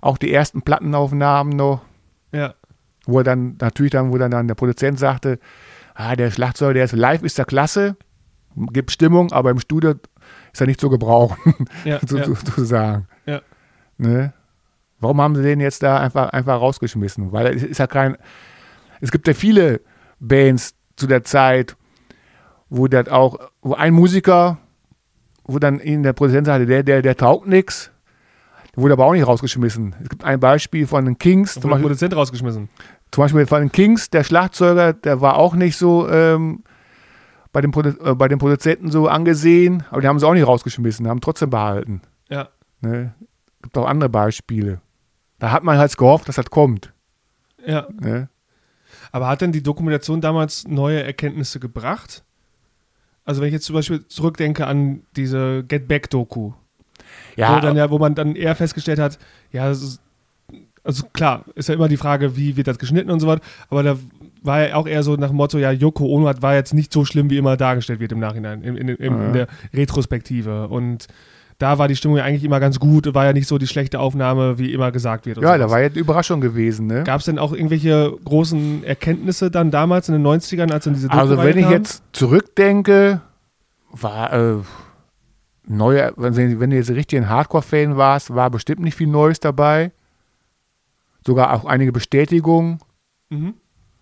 auch die ersten Plattenaufnahmen noch, Ja. wo er dann, natürlich dann, wo dann, dann der Produzent sagte, ah, der Schlagzeuger, der ist live, ist der klasse, gibt Stimmung, aber im Studio ist er nicht zu gebrauchen, Ja, so, ja. so, sozusagen. Ja. Ne? Warum haben sie den jetzt da einfach, einfach rausgeschmissen? Weil es ist ja kein, es gibt ja viele Bands zu der Zeit, wo das auch, wo ein Musiker, wo dann ihnen der Produzent sagte, der, der, der taugt nichts, der wurde aber auch nicht rausgeschmissen. Es gibt ein Beispiel von den Kings, Da zum wurde der Beispiel, Produzent rausgeschmissen. zum Beispiel von den Kings, der Schlagzeuger, der war auch nicht so ähm, bei, dem Produ äh, bei den Produzenten so angesehen, aber die haben sie auch nicht rausgeschmissen, haben trotzdem behalten. Ja. Ne? Gibt auch andere Beispiele. Da hat man halt gehofft, dass das kommt. Ja. Ne? Aber hat denn die Dokumentation damals neue Erkenntnisse gebracht? Also wenn ich jetzt zum Beispiel zurückdenke an diese Get Back-Doku, Ja, wo, dann ja, wo man dann eher festgestellt hat, ja, das ist, also klar, ist ja immer die Frage, wie wird das geschnitten und so weiter, aber da war ja auch eher so nach dem Motto, ja, Yoko Ono hat, war jetzt nicht so schlimm, wie immer dargestellt wird im Nachhinein, in, in, in, Ja. in der Retrospektive. Und da war die Stimmung ja eigentlich immer ganz gut, war ja nicht so die schlechte Aufnahme, wie immer gesagt wird. und ja, sowas. da war ja eine Überraschung gewesen. Ne? Gab es denn auch irgendwelche großen Erkenntnisse dann damals in den neunzigern, als dann diese Doku Also wenn ich reinkam? jetzt zurückdenke, war äh, neue, wenn, Sie- wenn du jetzt richtig ein Hardcore-Fan warst, war bestimmt nicht viel Neues dabei. Sogar auch einige Bestätigungen. Mhm.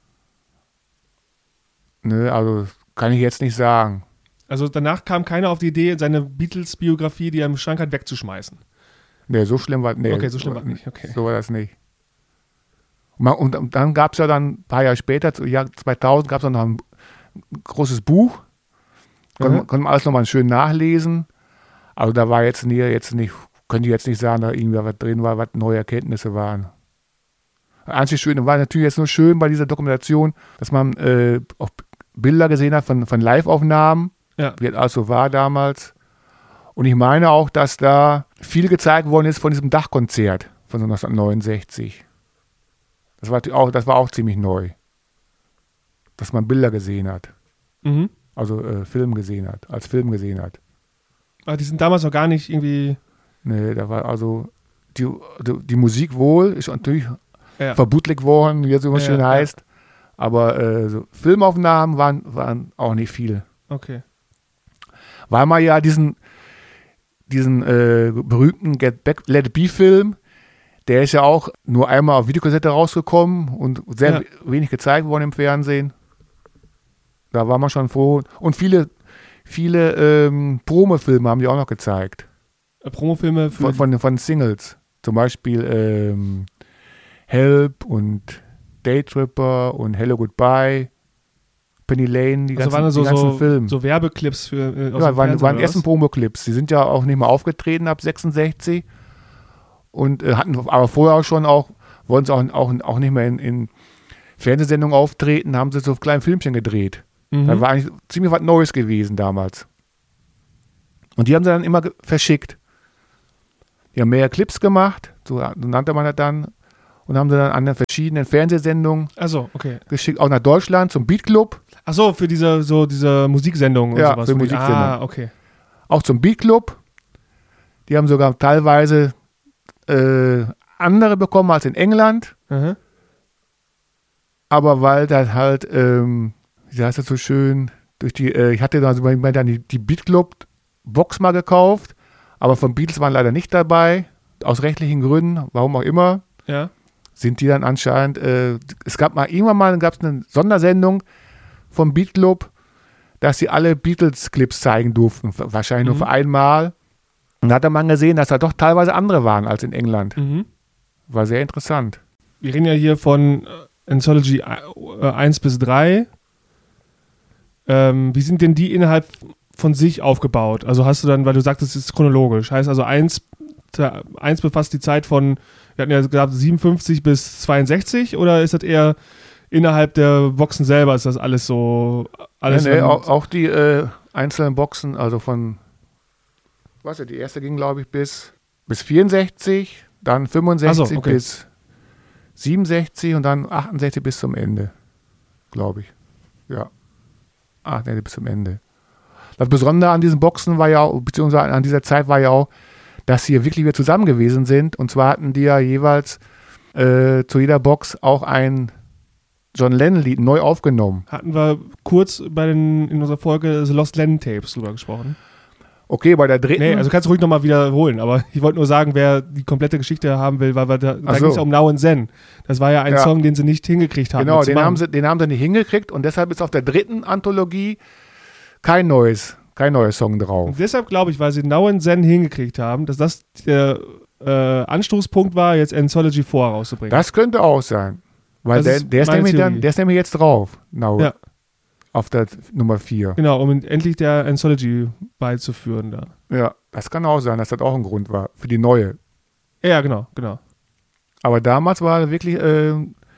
Ne? Also kann ich jetzt nicht sagen. Also danach kam keiner auf die Idee, seine Beatles-Biografie, die er im Schrank hat, wegzuschmeißen. Ne, so schlimm war nee, Okay, so schlimm war nicht, okay. So war das nicht. Und, man- und, und dann gab es ja dann ein paar Jahre später, im Jahr zweitausend, gab es noch ein großes Buch. Konnte, Mhm. man- konnte man alles nochmal schön nachlesen. Also da war jetzt, nie, jetzt nicht, könnte ich jetzt nicht sagen, da irgendwie was drin war, was neue Erkenntnisse waren. Einzig Schöne war natürlich jetzt nur schön bei dieser Dokumentation, dass man äh, auch Bilder gesehen hat von, von Live-Aufnahmen, Ja. wie das also war damals. Und ich meine auch, dass da viel gezeigt worden ist von diesem Dachkonzert von neunzehnhundertneunundsechzig. Das war, auch, das war auch ziemlich neu. Dass man Bilder gesehen hat. Mhm. Also äh, Film gesehen hat, als Film gesehen hat. Aber die sind damals noch gar nicht irgendwie. Nee, da war also die, die, die Musik wohl, ist natürlich Ja. verbootligt worden, wie es immer Ja, schön ja. heißt. Aber äh, so Filmaufnahmen waren, waren auch nicht viel. Okay. Weil man ja diesen, diesen äh, berühmten Get Back, Let It Be Film, der ist ja auch nur einmal auf Videokassette rausgekommen und sehr Ja. wenig gezeigt worden im Fernsehen. Da war man schon froh. Und viele, viele ähm, Promofilme haben die auch noch gezeigt. Äh, Promofilme für. Von, von, von Singles. Zum Beispiel ähm, Help und Daytripper und Hello Goodbye, Penny Lane, die also ganzen, waren das so, die ganzen so, Filme. so Werbeclips für. Äh, aus Ja, dem waren, Fernsehen, waren oder ersten was? Promo-Clips. Die sind ja auch nicht mehr aufgetreten ab sechsundsechzig und äh, hatten aber vorher auch schon auch, wollten sie auch, auch, auch nicht mehr in, in Fernsehsendungen auftreten, haben sie so kleine Filmchen gedreht. Mhm. Das war eigentlich ziemlich was Neues gewesen damals. Und die haben sie dann immer ge- verschickt. Die haben mehr Clips gemacht, so, so nannte man das dann, und haben sie dann an den verschiedenen Fernsehsendungen Achso, okay. geschickt, auch nach Deutschland zum Beat Club, Achso, für diese, so diese Musiksendung und Ja, sowas. für wo die- Musiksendung. Ah, okay. auch zum Beat Club. Die haben sogar teilweise äh, andere bekommen als in England, Mhm. aber weil das halt, ähm, wie heißt das so schön, durch die, äh, ich hatte dann, also, ich meine, dann die, die Beat Club Box mal gekauft, aber von Beatles waren leider nicht dabei, aus rechtlichen Gründen, warum auch immer, Ja. sind die dann anscheinend, äh, es gab mal, irgendwann mal gab es eine Sondersendung vom Beat Club, dass sie alle Beatles-Clips zeigen durften, wahrscheinlich nur Mhm. für einmal. Und da hat man gesehen, dass da doch teilweise andere waren als in England. Mhm. War sehr interessant. Wir reden ja hier von äh, Anthology äh, eins bis drei. Ähm, wie sind denn die innerhalb von sich aufgebaut? Also hast du dann, weil du sagtest, es ist chronologisch. Heißt also eins, eins befasst die Zeit von, wir hatten ja gesagt, siebenundfünfzig bis zweiundsechzig, oder ist das eher innerhalb der Boxen selber, ist das alles so, alles nee, nee, dann- auch, auch die äh, einzelnen Boxen, also von, was ja, die erste ging, glaube ich, bis, bis vierundsechzig, dann fünfundsechzig Ach so, okay. bis siebenundsechzig und dann achtundsechzig bis zum Ende, glaube ich. Ja. achtundsechzig bis zum Ende. Das Besondere an diesen Boxen war ja auch, beziehungsweise an dieser Zeit war ja auch, dass sie wirklich wieder zusammen gewesen sind. Und zwar hatten die ja jeweils äh, zu jeder Box auch ein John Lennon-Lied neu aufgenommen. Hatten wir kurz bei den, in unserer Folge The Lost Lennon Tapes drüber gesprochen. Okay, bei der dritten... Nee, also kannst du ruhig nochmal wiederholen, aber ich wollte nur sagen, wer die komplette Geschichte haben will, weil wir da, da so. ging es um Now and Zen. Das war ja ein Ja. Song, den sie nicht hingekriegt haben. Genau, zu den machen. haben, sie, den haben sie nicht hingekriegt und deshalb ist auf der dritten Anthologie kein neues, kein neuer Song drauf. Und deshalb glaube ich, weil sie Now and Zen hingekriegt haben, dass das der äh, Anstoßpunkt war, jetzt Anthology vier rauszubringen. Das könnte auch sein. Weil Das der, ist der, ist meine nämlich Theorie. dann, der ist nämlich jetzt drauf. Now, Ja. Auf der Nummer vier. Genau, um endlich der Anthology beizuführen da. Ja, das kann auch sein, dass das auch ein Grund war für die neue. Ja, genau, genau. Aber damals war wirklich, äh,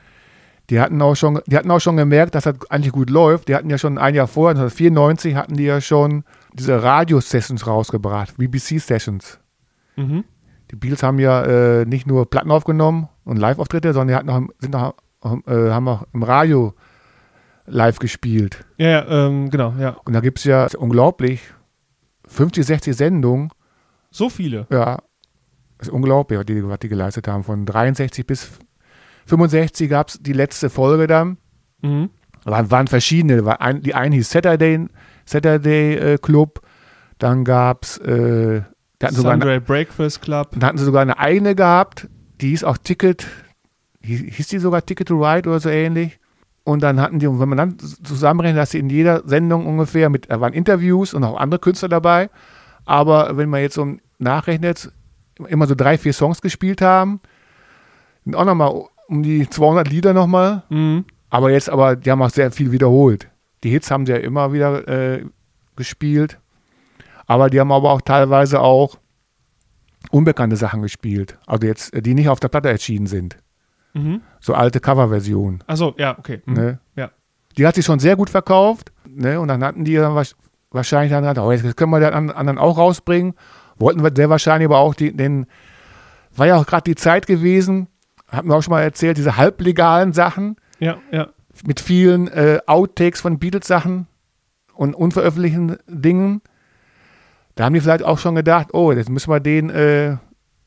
die hatten auch schon, die hatten auch schon gemerkt, dass das eigentlich gut läuft. Die hatten ja schon ein Jahr vorher, neunzehnhundertvierundneunzig, hatten die ja schon diese Radio-Sessions rausgebracht, B B C-Sessions. Mhm. Die Beatles haben ja äh, nicht nur Platten aufgenommen und Live-Auftritte, sondern die hatten auch, sind noch, äh, haben auch im Radio live gespielt. Ja, ja ähm, genau, ja. Und da gibt es ja unglaublich fünfzig, sechzig Sendungen. So viele. Ja, das ist unglaublich, was die, was die geleistet haben. Von dreiundsechzig bis fünfundsechzig gab es die letzte Folge dann. Mhm. Waren, waren verschiedene. War ein, die eine hieß Saturday, Saturday äh, Club. Dann gab es äh, Sunday Breakfast Club. Dann hatten sie sogar eine eigene gehabt. Die hieß auch Ticket, hieß die sogar Ticket to Ride oder so ähnlich. Und dann hatten die, wenn man dann zusammenrechnet, dass sie in jeder Sendung ungefähr, mit, da waren Interviews und auch andere Künstler dabei, aber wenn man jetzt so nachrechnet, immer so drei, vier Songs gespielt haben, sind auch nochmal um die zweihundert Lieder nochmal, Mhm. aber jetzt, aber die haben auch sehr viel wiederholt. Die Hits haben sie ja immer wieder äh, gespielt, aber die haben aber auch teilweise auch unbekannte Sachen gespielt, also jetzt, die nicht auf der Platte erschienen sind. Mhm. So alte Coverversionen. Achso, ja, okay. Mhm. Ne? Ja. Die hat sich schon sehr gut verkauft. Ne? Und dann hatten die dann wahrscheinlich dann gedacht, oh, jetzt können wir den anderen auch rausbringen. Wollten wir sehr wahrscheinlich aber auch die, den, war ja auch gerade die Zeit gewesen, hatten wir auch schon mal erzählt, diese halblegalen Sachen Ja, ja. mit vielen äh, Outtakes von Beatles-Sachen und unveröffentlichten Dingen. Da haben die vielleicht auch schon gedacht, oh, jetzt müssen wir den, äh,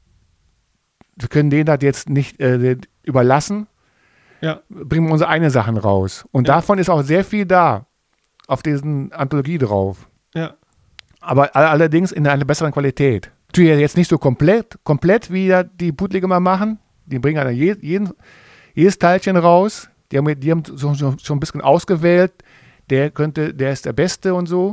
wir können den das jetzt nicht äh, überlassen. Ja. Bringen wir unsere eigenen Sachen raus. Und Ja. davon ist auch sehr viel da auf diesen Anthologie drauf. Ja. Aber all- allerdings in einer besseren Qualität. Natürlich jetzt nicht so komplett, komplett wie ja die Bootlegger mal machen. Die bringen dann je, jeden, jedes Teilchen raus. Die haben, die haben so, so, schon ein bisschen ausgewählt. Der könnte, der ist der Beste und so.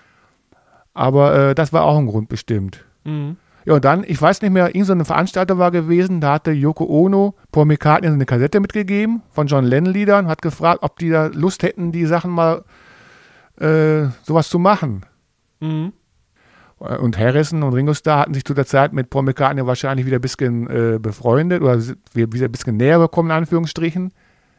Aber äh, das war auch ein Grund bestimmt. Mhm. Ja, und dann, ich weiß nicht mehr, irgend so eine Veranstalter war gewesen, da hatte Yoko Ono Paul McCartney eine Kassette mitgegeben von John Lennon-Liedern, hat gefragt, ob die da Lust hätten, die Sachen mal äh, sowas zu machen. Mhm. Und Harrison und Ringo Starr hatten sich zu der Zeit mit Paul McCartney wahrscheinlich wieder ein bisschen äh, befreundet oder wieder ein bisschen näher gekommen, in Anführungsstrichen.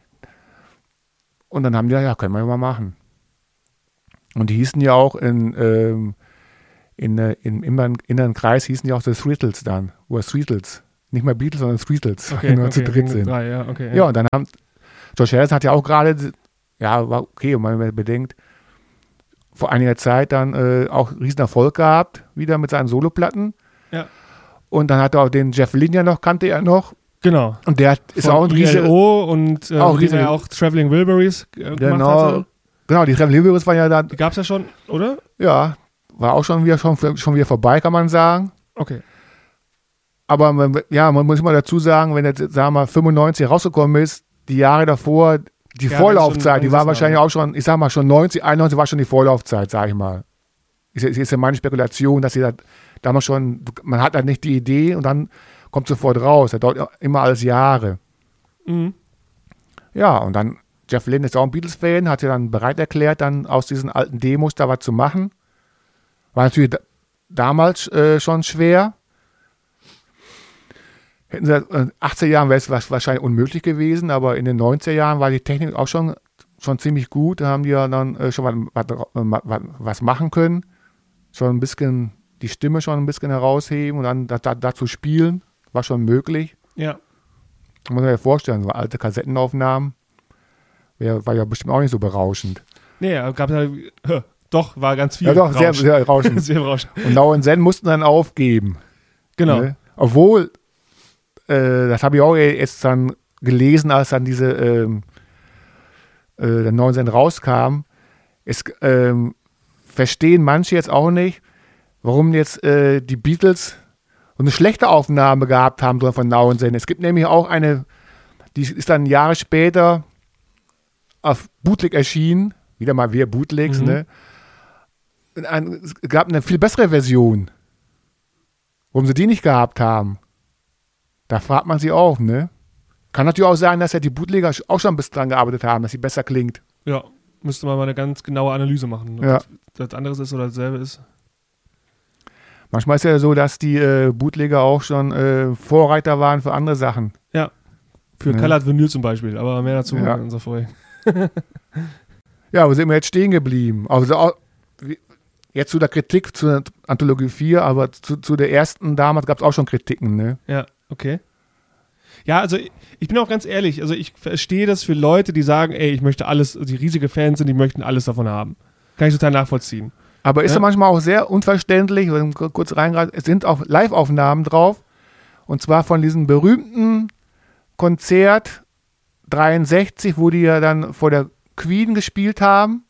Und dann haben die gesagt, ja, können wir ja mal machen. Und die hießen ja auch in, ähm, in, äh, im inneren, inneren Kreis hießen ja auch die Threetles dann, oder Threetles. Nicht mehr Beatles, sondern Threetles, Okay, wenn wir okay, zu dritt sind. Drei, ja, okay, ja. Ja, und dann haben, George Harrison hat ja auch gerade, ja, war okay, wenn man bedenkt, vor einiger Zeit dann äh, auch einen riesen Erfolg gehabt, wieder mit seinen Soloplatten. Ja. Und dann hat er auch den Jeff Lynne ja noch, kannte er noch. Genau. Und der hat, ist Von auch ein I riesiger. L O und äh, auch auch, riesige- ja auch Traveling Wilburys äh, gemacht Genau, hatte. genau, die Traveling Wilburys waren ja da, Die gab es ja schon, oder? ja, war auch schon wieder, schon, schon wieder vorbei, kann man sagen. Okay. Aber man, ja, man muss immer dazu sagen, wenn jetzt, sagen wir mal, fünfundneunzig rausgekommen ist, die Jahre davor, die Ja, Vorlaufzeit, die wenn es war schon wahrscheinlich angesessen auch schon, ich sag mal, schon neunzig, einundneunzig war schon die Vorlaufzeit, sag ich mal. Ist, ist ist ja meine Spekulation, dass sie da damals schon, man hat halt nicht die Idee und dann kommt sofort raus. Das dauert immer alles Jahre. Mhm. Ja, und dann, Jeff Lynne ist auch ein Beatles-Fan, hat sich dann bereit erklärt, dann aus diesen alten Demos da was zu machen. War natürlich da, damals äh, schon schwer. Hätten sie in den achtziger Jahren wäre es wahrscheinlich unmöglich gewesen, aber in den neunziger Jahren war die Technik auch schon, schon ziemlich gut. Da haben die ja dann äh, schon was, was, was, was machen können. Schon ein bisschen die Stimme schon ein bisschen herausheben und dann da, da, dazu spielen. War schon möglich. Ja. Muss man sich vorstellen, so alte Kassettenaufnahmen. Wär, war ja bestimmt auch nicht so berauschend. Nee, gab ja, doch, war ganz viel. Ja doch, sehr, Rauschen. sehr berauschend. Sehr berauschend. Und Now and Zen mussten dann aufgeben. Genau. Ne? Obwohl, äh, das habe ich auch jetzt dann gelesen, als dann diese ähm, äh, der neuen Sendung rauskam, es ähm, verstehen manche jetzt auch nicht, warum jetzt äh, die Beatles so eine schlechte Aufnahme gehabt haben sollen von Now and Then. Es gibt nämlich auch eine, die ist dann Jahre später auf Bootleg erschienen, wieder mal wir Bootlegs, Mhm. ne? Ein, es gab eine viel bessere Version. Warum sie die nicht gehabt haben? Da fragt man sich auch, ne? Kann natürlich auch sein, dass ja die Bootlegger auch schon bis dran gearbeitet haben, dass sie besser klingt. Ja, müsste man mal eine ganz genaue Analyse machen, ob Ja. das, das anderes ist oder dasselbe ist. Manchmal ist ja so, dass die äh, Bootlegger auch schon äh, Vorreiter waren für andere Sachen. Ja. Für Ne? Colored Vinyl zum Beispiel, aber mehr dazu Ja. in unserer Folge. Ja, wo sind wir jetzt stehen geblieben? Also auch, wie- jetzt zu der Kritik zur Anthologie vier, aber zu, zu der ersten damals gab es auch schon Kritiken, ne? Ja, okay. Ja, also ich ich bin auch ganz ehrlich, also ich verstehe das für Leute, die sagen, ey, ich möchte alles, die riesige Fans sind, die möchten alles davon haben. Kann ich total nachvollziehen. Aber ist Ja. ja manchmal auch sehr unverständlich, wenn ich kurz reingreife, es sind auch Live-Aufnahmen drauf, und zwar von diesem berühmten Konzert dreiundsechzig, wo die ja dann vor der Queen gespielt haben.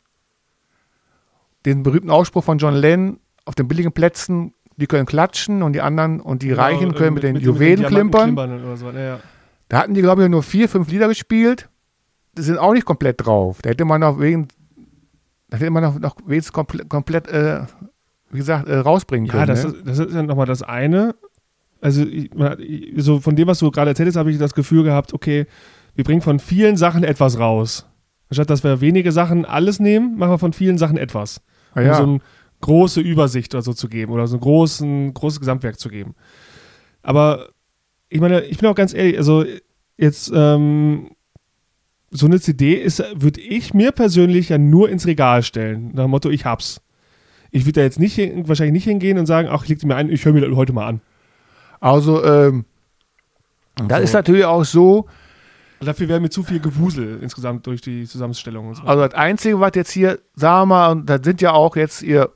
Den berühmten Ausspruch von John Lennon, auf den billigen Plätzen, die können klatschen und die anderen und die Reichen Genau, können äh, mit, den mit Juwelen Diamanten klimpern. klimpern oder so. Ja, ja. Da hatten die, glaube ich, nur vier, fünf Lieder gespielt. Die sind auch nicht komplett drauf. Da hätte man noch wegen, da hätte man noch, noch wenigstens komplett, komplett äh, wie gesagt, äh, rausbringen Ja, können. das, ne? ist, das ist ja nochmal das eine. Also, ich, man hat- ich- so von dem, was du gerade erzählt hast, habe ich das Gefühl gehabt, okay, wir bringen von vielen Sachen etwas raus. Anstatt dass wir wenige Sachen alles nehmen, machen wir von vielen Sachen etwas. Ah, Um ja. so eine große Übersicht oder so zu geben oder so ein großen, großes Gesamtwerk zu geben. Aber ich meine, ich bin auch ganz ehrlich, also jetzt ähm, so eine C D ist, würde ich mir persönlich ja nur ins Regal stellen, nach dem Motto, ich hab's. Ich würde da jetzt nicht hin, wahrscheinlich nicht hingehen und sagen, ach, ich leg die mir ein, ich höre mir das heute mal an. Also, ähm, das ist natürlich auch so, Dafür wäre mir zu viel Gewusel insgesamt durch die Zusammenstellung und so. also das Einzige, was jetzt hier, sagen wir mal, und das sind ja auch jetzt hier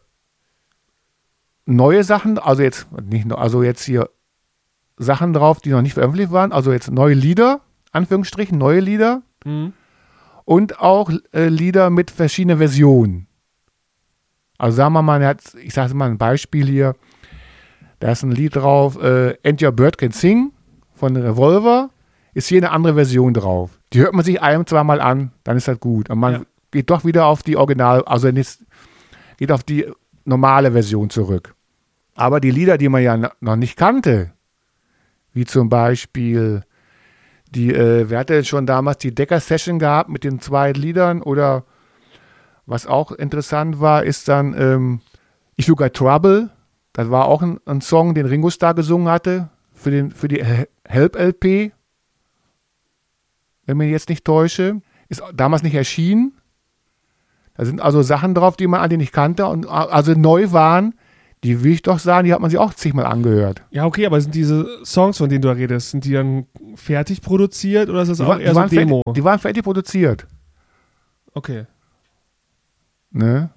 neue Sachen, also jetzt, nicht nur, also jetzt hier Sachen drauf, die noch nicht veröffentlicht waren, also jetzt neue Lieder, Anführungsstrichen, neue Lieder Mhm. und auch äh, Lieder mit verschiedenen Versionen. Also sagen wir mal, er hat- ich sage mal ein Beispiel hier, da ist ein Lied drauf, äh, And Your Bird Can Sing von Revolver, ist hier eine andere Version drauf. Die hört man sich ein, zweimal an, dann ist das gut. Und man Ja. geht doch wieder auf die Original, also nicht, geht auf die normale Version zurück. Aber die Lieder, die man ja n- noch nicht kannte, wie zum Beispiel die, äh, wer hatte schon damals die Decker-Session gehabt mit den zwei Liedern, oder was auch interessant war, ist dann ähm, If You Got Trouble. Das war auch ein, ein Song, den Ringo Starr gesungen hatte für, den, für die Help-L P, wenn mich jetzt nicht täusche. Ist damals nicht erschienen. Da sind also Sachen drauf, die man alle nicht kannte und also neu waren. Die will ich doch sagen, die hat man sich auch zigmal angehört. Ja, okay, aber sind diese Songs, von denen du da redest, sind die dann fertig produziert oder ist das Die, auch waren, eher die, so waren, Demo? fertig, die waren fertig produziert. Okay. Ne?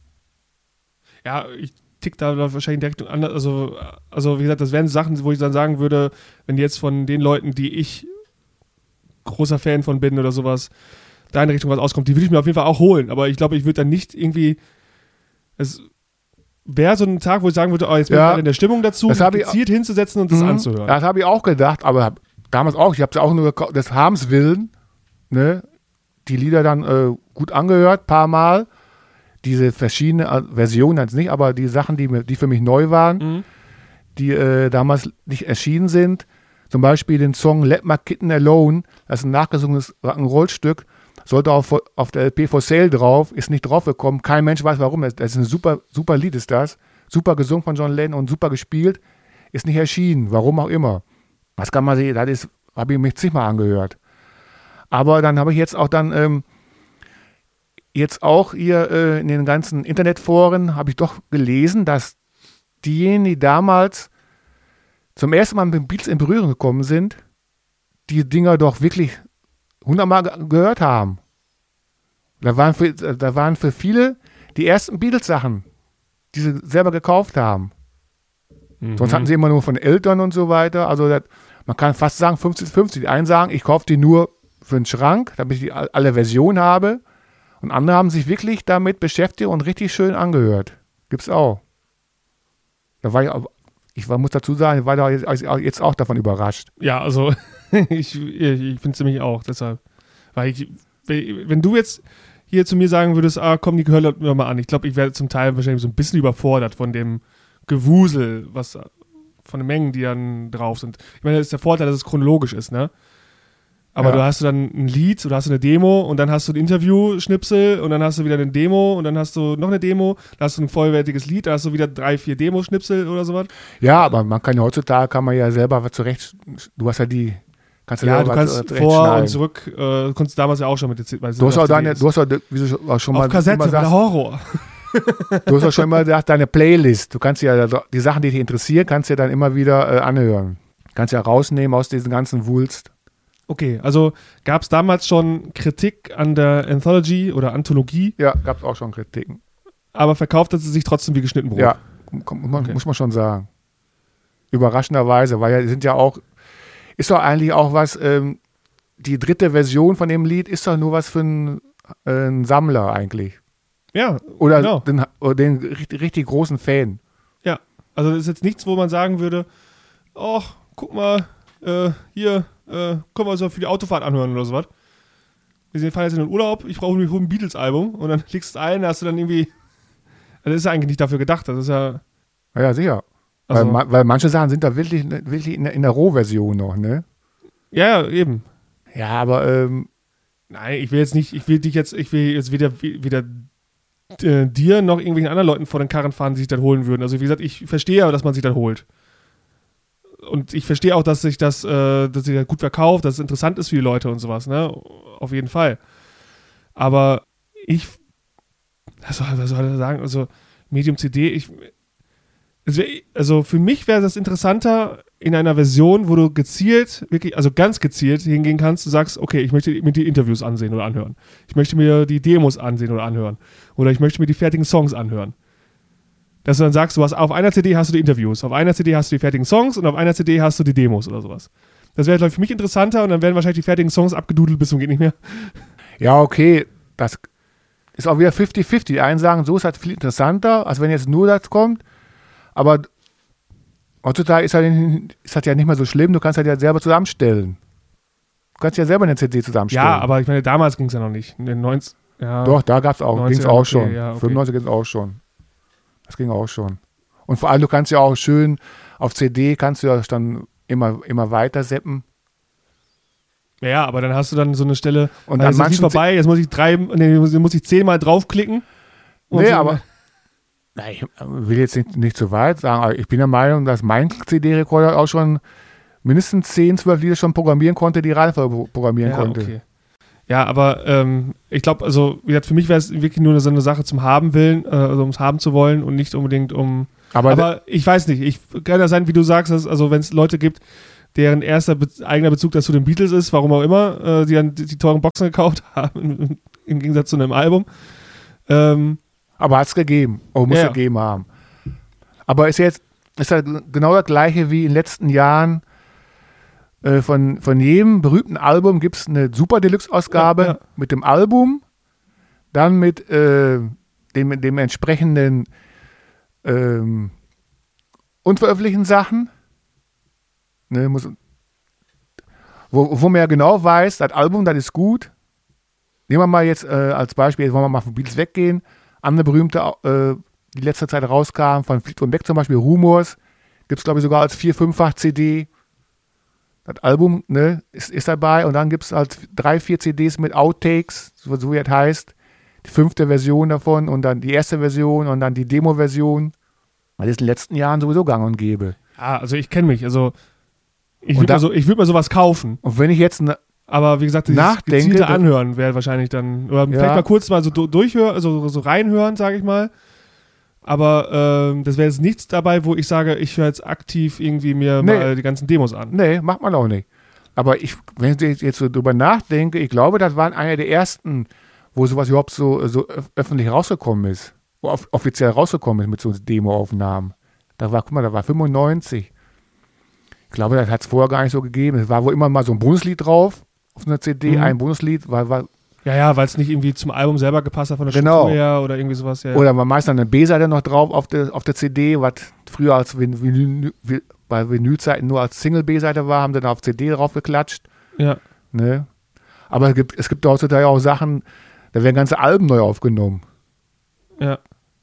Ja, ich tick da wahrscheinlich direkt anders. Also, also, wie gesagt, das wären Sachen, wo ich dann sagen würde, wenn jetzt von den Leuten, die ich großer Fan von bin oder sowas, da in Richtung was auskommt, die würde ich mir auf jeden Fall auch holen. Aber ich glaube, ich würde dann nicht irgendwie. Es wäre so ein Tag, wo ich sagen würde, oh, jetzt bin Ja, ich gerade in der Stimmung dazu, das mich hab ich- gezielt hinzusetzen und das Mhm. anzuhören. Das habe ich auch gedacht, aber hab, damals auch. Ich habe es auch nur gekau- des Harms willen, ne? Die Lieder dann äh, gut angehört, paar Mal. Diese verschiedenen äh, Versionen jetzt nicht, aber die Sachen, die, mir- die für mich neu waren, Mhm. die äh, damals nicht erschienen sind. Zum Beispiel den Song Let My Kitten Alone, das ist ein nachgesungenes Rock'n'Roll-Stück, sollte auf, auf der L P For Sale drauf, ist nicht draufgekommen. Kein Mensch weiß warum. Das, das ist ein super, super Lied, ist das. Super gesungen von John Lennon und super gespielt. Ist nicht erschienen, warum auch immer. Was kann man sehen? Das ist, habe ich mich zigmal angehört. Aber dann habe ich jetzt auch dann, ähm, jetzt auch hier äh, in den ganzen Internetforen, habe ich doch gelesen, dass diejenigen, die damals zum ersten Mal mit den Beatles in Berührung gekommen sind, die Dinger doch wirklich hundertmal ge- gehört haben. Da waren für, da waren für viele die ersten Beatles-Sachen, die sie selber gekauft haben. Mhm. Sonst hatten sie immer nur von Eltern und so weiter. Also das, man kann fast sagen fünfzig fünfzig. Die einen sagen, ich kaufe die nur für den Schrank, damit ich die alle Versionen habe. Und andere haben sich wirklich damit beschäftigt und richtig schön angehört. Gibt's auch. Da war ich, auch, ich war, muss dazu sagen, ich war da jetzt, jetzt auch davon überrascht. Ja, also ich, ich finde es nämlich auch, deshalb. Weil ich, wenn du jetzt hier zu mir sagen würdest, ah komm, die hör mir mal an. Ich glaube, ich wäre zum Teil wahrscheinlich so ein bisschen überfordert von dem Gewusel, was von den Mengen, die dann drauf sind. Ich meine, das ist der Vorteil, dass es chronologisch ist, ne? Aber Ja. du hast du dann ein Lied oder hast du eine Demo und dann hast du ein Interview-Schnipsel und dann hast du wieder eine Demo und dann hast du noch eine Demo, dann hast du ein vollwertiges Lied, dann hast du wieder drei, vier Demo-Schnipsel oder sowas. Ja, aber man kann ja heutzutage, kann man ja selber was zurecht, du hast ja die, kannst ja, Ja, selber du kannst was vor zurechtschneiden. und zurück, äh, konntest damals ja auch schon mit den weil Du hast auch deine, du hast auch, wie du auch schon mal auf Kassette, immer der sagst, Horror. du hast auch schon immer gesagt, deine Playlist, du kannst ja die Sachen, die dich interessieren, kannst ja dann immer wieder äh, anhören. Kannst ja rausnehmen aus diesem ganzen Wulst. Okay, also gab es damals schon Kritik an der Anthology oder Anthologie, Ja, gab es auch schon Kritiken. aber verkauft hat sie sich trotzdem wie geschnitten Brot. Ja, muss man, Okay. muss man schon sagen. Überraschenderweise, weil ja sind ja auch, ist doch eigentlich auch was, ähm, die dritte Version von dem Lied ist doch nur was für einen, äh, einen Sammler eigentlich. Ja, Oder genau. den, oder den richtig, richtig großen Fan. Ja, also das ist jetzt nichts, wo man sagen würde, ach, guck mal, äh, hier, äh, können wir uns auch für die Autofahrt anhören oder sowas. Wir fahren jetzt in den Urlaub, ich brauche nur ein Beatles-Album und dann legst du es ein, da hast du dann irgendwie, das ist ja eigentlich nicht dafür gedacht, das ist ja, Ja, ja sicher. also, weil, ma- weil manche Sachen sind da wirklich, wirklich in, der- in der Rohversion noch, ne? ja, ja, eben. Ja, aber ähm, Nein, ich will jetzt nicht, ich will dich jetzt, ich will jetzt weder, weder äh, dir noch irgendwelchen anderen Leuten vor den Karren fahren, die sich das holen würden. Also wie gesagt, ich verstehe ja, dass man sich das holt. Und ich verstehe auch, dass sich das, äh, dass sich das gut verkauft, dass es interessant ist für die Leute und sowas, ne? Auf jeden Fall. Aber ich, was soll, was soll ich sagen? Also Medium C D, ich, also, also für mich wäre das interessanter in einer Version, wo du gezielt, wirklich, also ganz gezielt hingehen kannst, du sagst, okay, ich möchte mir die Interviews ansehen oder anhören. Ich möchte mir die Demos ansehen oder anhören. Oder ich möchte mir die fertigen Songs anhören. Dass du dann sagst, du hast auf einer C D hast du die Interviews, auf einer C D hast du die fertigen Songs und auf einer C D hast du die Demos oder sowas. Das wäre, glaube ich, für mich interessanter und dann werden wahrscheinlich die fertigen Songs abgedudelt bis zum geht nicht mehr. ja, okay, das ist auch wieder fünfzig fünfzig. Die einen sagen, so ist das viel interessanter, als wenn jetzt nur das kommt. Aber heutzutage ist das, ist das ja nicht mehr so schlimm, du kannst das ja selber zusammenstellen. Du kannst ja selber eine C D zusammenstellen. Ja, aber ich meine, damals ging es ja noch nicht. In den neunzig, ja. Doch, da gab's auch, ging es neunziger, auch okay, schon. ja, okay. fünfundneunzig ging es auch schon. Das ging auch schon. Und vor allem, du kannst ja auch schön auf C D, kannst du ja dann immer, immer weiter seppen. Ja, aber dann hast du dann so eine Stelle, Und dann an ist es nicht manchen vorbei, jetzt muss ich drei, nee, muss, muss ich zehnmal draufklicken. Und Nee, so. aber na, ich will jetzt nicht, nicht zu weit sagen, aber ich bin der Meinung, dass mein C D-Rekorder auch schon mindestens zehn, zwölf Lieder schon programmieren konnte, die Reihenfolge programmieren ja, konnte. okay. Ja, aber ähm, ich glaube, also wie gesagt, für mich wäre es wirklich nur so eine Sache zum Haben willen, äh, also ums Haben zu wollen und nicht unbedingt um. Aber, Aber ich weiß nicht, ich kann ja sein, wie du sagst, dass, also wenn es Leute gibt, deren erster Be- eigener Bezug dazu den Beatles ist, warum auch immer, äh, die dann die, die teuren Boxen gekauft haben, im Gegensatz zu einem Album. Ähm, aber hat es gegeben. Oder muss Ja, es ja. gegeben haben. Aber ist jetzt ist ja genau das Gleiche wie in den letzten Jahren. Äh, von, von jedem berühmten Album gibt es eine Super Deluxe-Ausgabe Ja, ja. mit dem Album, dann mit äh, dem, dem entsprechenden ähm, unveröffentlichten Sachen. Ne, muss, wo, wo man ja genau weiß, das Album, das ist gut. Nehmen wir mal jetzt äh, als Beispiel, jetzt wollen wir mal von Beatles weggehen. Andere berühmte, äh, die letzte Zeit rauskamen, von Fleetwood Mac zum Beispiel, Rumors, gibt es glaube ich sogar als vier-, fünffach C D. Das Album ne, ist, ist dabei und dann gibt es halt drei, vier C Ds mit Outtakes, so, so wie das heißt. Die fünfte Version davon und dann die erste Version und dann die Demo-Version. Weil das in den letzten Jahren sowieso gang und gäbe. ja, also ich kenne mich, also ich Und würde da- mir, so, ich würd mir sowas kaufen. Und wenn ich jetzt ne, Aber wie gesagt, dieses Nachdenke, gezielte da- Anhören wäre wahrscheinlich dann, oder Ja. vielleicht mal kurz mal so du- durchhören, also so reinhören, sage ich mal. Aber ähm, das wäre jetzt nichts dabei, wo ich sage, ich höre jetzt aktiv irgendwie mir Nee. mal die ganzen Demos an. nee, macht man auch nicht. Aber ich, wenn ich jetzt so drüber nachdenke, ich glaube, das waren einer der ersten, wo sowas überhaupt so, so öf- öffentlich rausgekommen ist. Wo off- offiziell rausgekommen ist mit so Demo-Aufnahmen. Da war, guck mal, da war fünfundneunzig. Ich glaube, das hat es vorher gar nicht so gegeben. Es war wohl immer mal so ein Bundeslied drauf auf einer C D, Mhm. ein Bundeslied, war, war Ja, ja, weil es nicht irgendwie zum Album selber gepasst hat von der Genau. Struktur her oder irgendwie sowas. Ja. oder war meist dann eine B-Seite noch drauf auf der, auf der C D, was früher als Vin- Vinyl, Vi- bei Vinylzeiten nur als Single-B-Seite war, haben sie dann auf C D drauf geklatscht. ja. Ne? Aber es gibt, es gibt heutzutage auch Sachen, da werden ganze Alben neu aufgenommen. ja.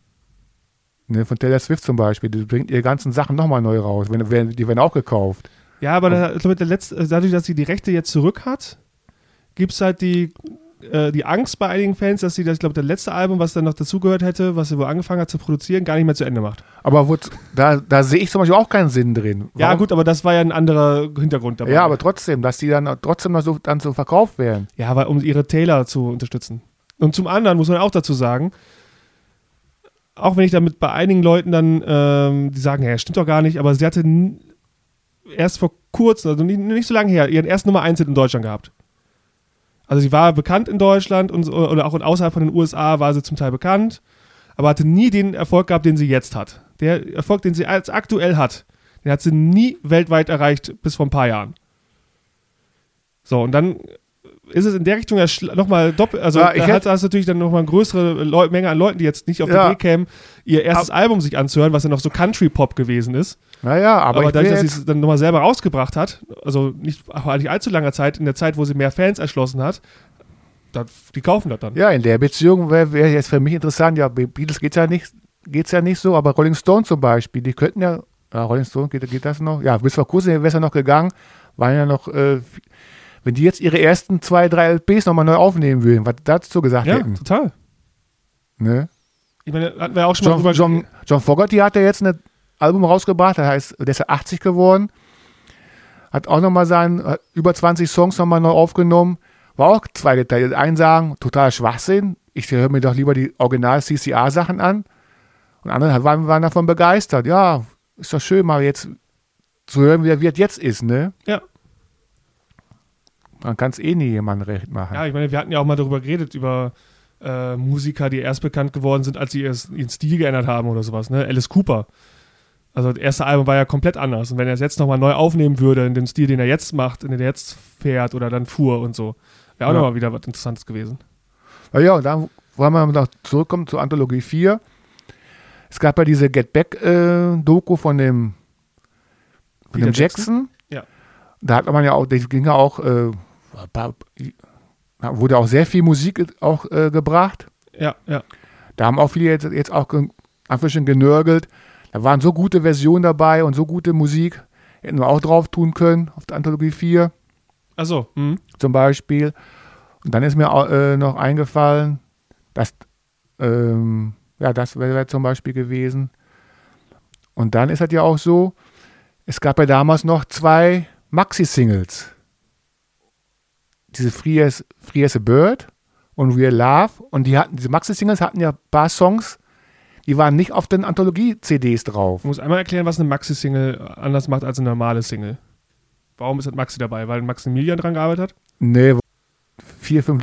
Ne? Von Taylor Swift zum Beispiel, die bringt ihre ganzen Sachen nochmal neu raus. Wenn, wenn, die werden auch gekauft. Ja, aber da, ich glaub, der letzte, dadurch, dass sie die Rechte jetzt zurück hat, gibt es halt die, äh, die Angst bei einigen Fans, dass sie das, ich glaube, das letzte Album, was dann noch dazugehört hätte, was sie wohl angefangen hat zu produzieren, gar nicht mehr zu Ende macht. Aber wo, da, da sehe ich zum Beispiel auch keinen Sinn drin. Ja, Warum? gut, aber das war ja ein anderer Hintergrund dabei. Ja, aber trotzdem, dass die dann trotzdem noch so, dann so verkauft werden. Ja, aber um ihre Taylor zu unterstützen. Und zum anderen muss man auch dazu sagen, auch wenn ich damit bei einigen Leuten dann, ähm, die sagen, ja, stimmt doch gar nicht, aber sie hatte n- erst vor kurzem, also nicht, nicht so lange her, ihren ersten Nummer eins Hit in Deutschland gehabt. Also sie war bekannt in Deutschland und, so- oder auch außerhalb von den U S A war sie zum Teil bekannt, aber hatte nie den Erfolg gehabt, den sie jetzt hat. Der Erfolg, den sie als aktuell hat, den hat sie nie weltweit erreicht, bis vor ein paar Jahren. So, und dann ist es in der Richtung ja schl- nochmal doppelt, also Ja, ich da hätt- hast du natürlich dann nochmal eine größere Leu- Menge an Leuten, die jetzt nicht auf die Ja. Idee kämen, ihr erstes Album sich anzuhören, was ja noch so Country-Pop gewesen ist. Naja, aber, Aber, ich dadurch, will dass sie jetzt, es dann nochmal selber rausgebracht hat, also nicht vor nicht allzu langer Zeit, in der Zeit, wo sie mehr Fans erschlossen hat, da, die kaufen das dann. ja, in der Beziehung wäre wär jetzt für mich interessant, ja, bei Beatles geht es ja nicht, geht's ja nicht so, aber Rolling Stone zum Beispiel, die könnten ja, ja Rolling Stone, geht, geht das noch? Ja, bis vor kurzem wäre es ja noch gegangen, waren ja noch, äh, wenn die jetzt ihre ersten zwei, drei L Ps nochmal neu aufnehmen würden, was dazu gesagt Ja, hätten. total. Ne? Ich meine, hatten wir auch schon mal John, drüber John, John Fogerty hat ja jetzt ein Album rausgebracht, das heißt, der ist ja achtzig geworden, hat auch nochmal seinen, hat über zwanzig Songs nochmal neu aufgenommen, war auch zweigeteilt. Einen sagen, total Schwachsinn, ich höre mir doch lieber die Original-C C A-Sachen an, und andere waren, waren davon begeistert. Ja, ist doch schön, mal jetzt zu hören, wie, wie es jetzt ist, ne? Ja. Man kann es eh nie jemandem recht machen. Ja, ich meine, wir hatten ja auch mal darüber geredet, über äh, Musiker, die erst bekannt geworden sind, als sie erst ihren Stil geändert haben oder sowas, ne? Alice Cooper. Also das erste Album war ja komplett anders. Und wenn er es jetzt nochmal neu aufnehmen würde, in dem Stil, den er jetzt macht, in den er jetzt fährt oder dann fuhr und so, wäre auch Ja. nochmal wieder was Interessantes gewesen. Na ja, und dann wollen wir noch zurückkommen zur Anthologie vier. Es gab ja diese Get Back-Doku von dem, von Peter dem Jackson. Jackson? Ja. Da hat man ja auch, das ging ja auch, äh, da wurde auch sehr viel Musik auch äh, gebracht. Ja, ja. Da haben auch viele jetzt, jetzt auch ge- einfach schon genörgelt. Da waren so gute Versionen dabei und so gute Musik. Hätten wir auch drauf tun können, auf der Anthologie vier Achso, hm. zum Beispiel. Und dann ist mir auch, äh, noch eingefallen, dass, ähm, ja, das wäre wär zum Beispiel gewesen. Und dann ist es ja auch so, es gab ja damals noch zwei Maxi-Singles. Diese Free as, Free as a Bird und Real Love. Und die hatten, diese Maxi-Singles hatten ja ein paar Songs, die waren nicht auf den Anthologie-C Ds drauf. Ich muss einmal erklären, was eine Maxi-Single anders macht als eine normale Single. Warum ist das Maxi dabei? Weil Maximilian dran gearbeitet hat? Nee, vier, fünf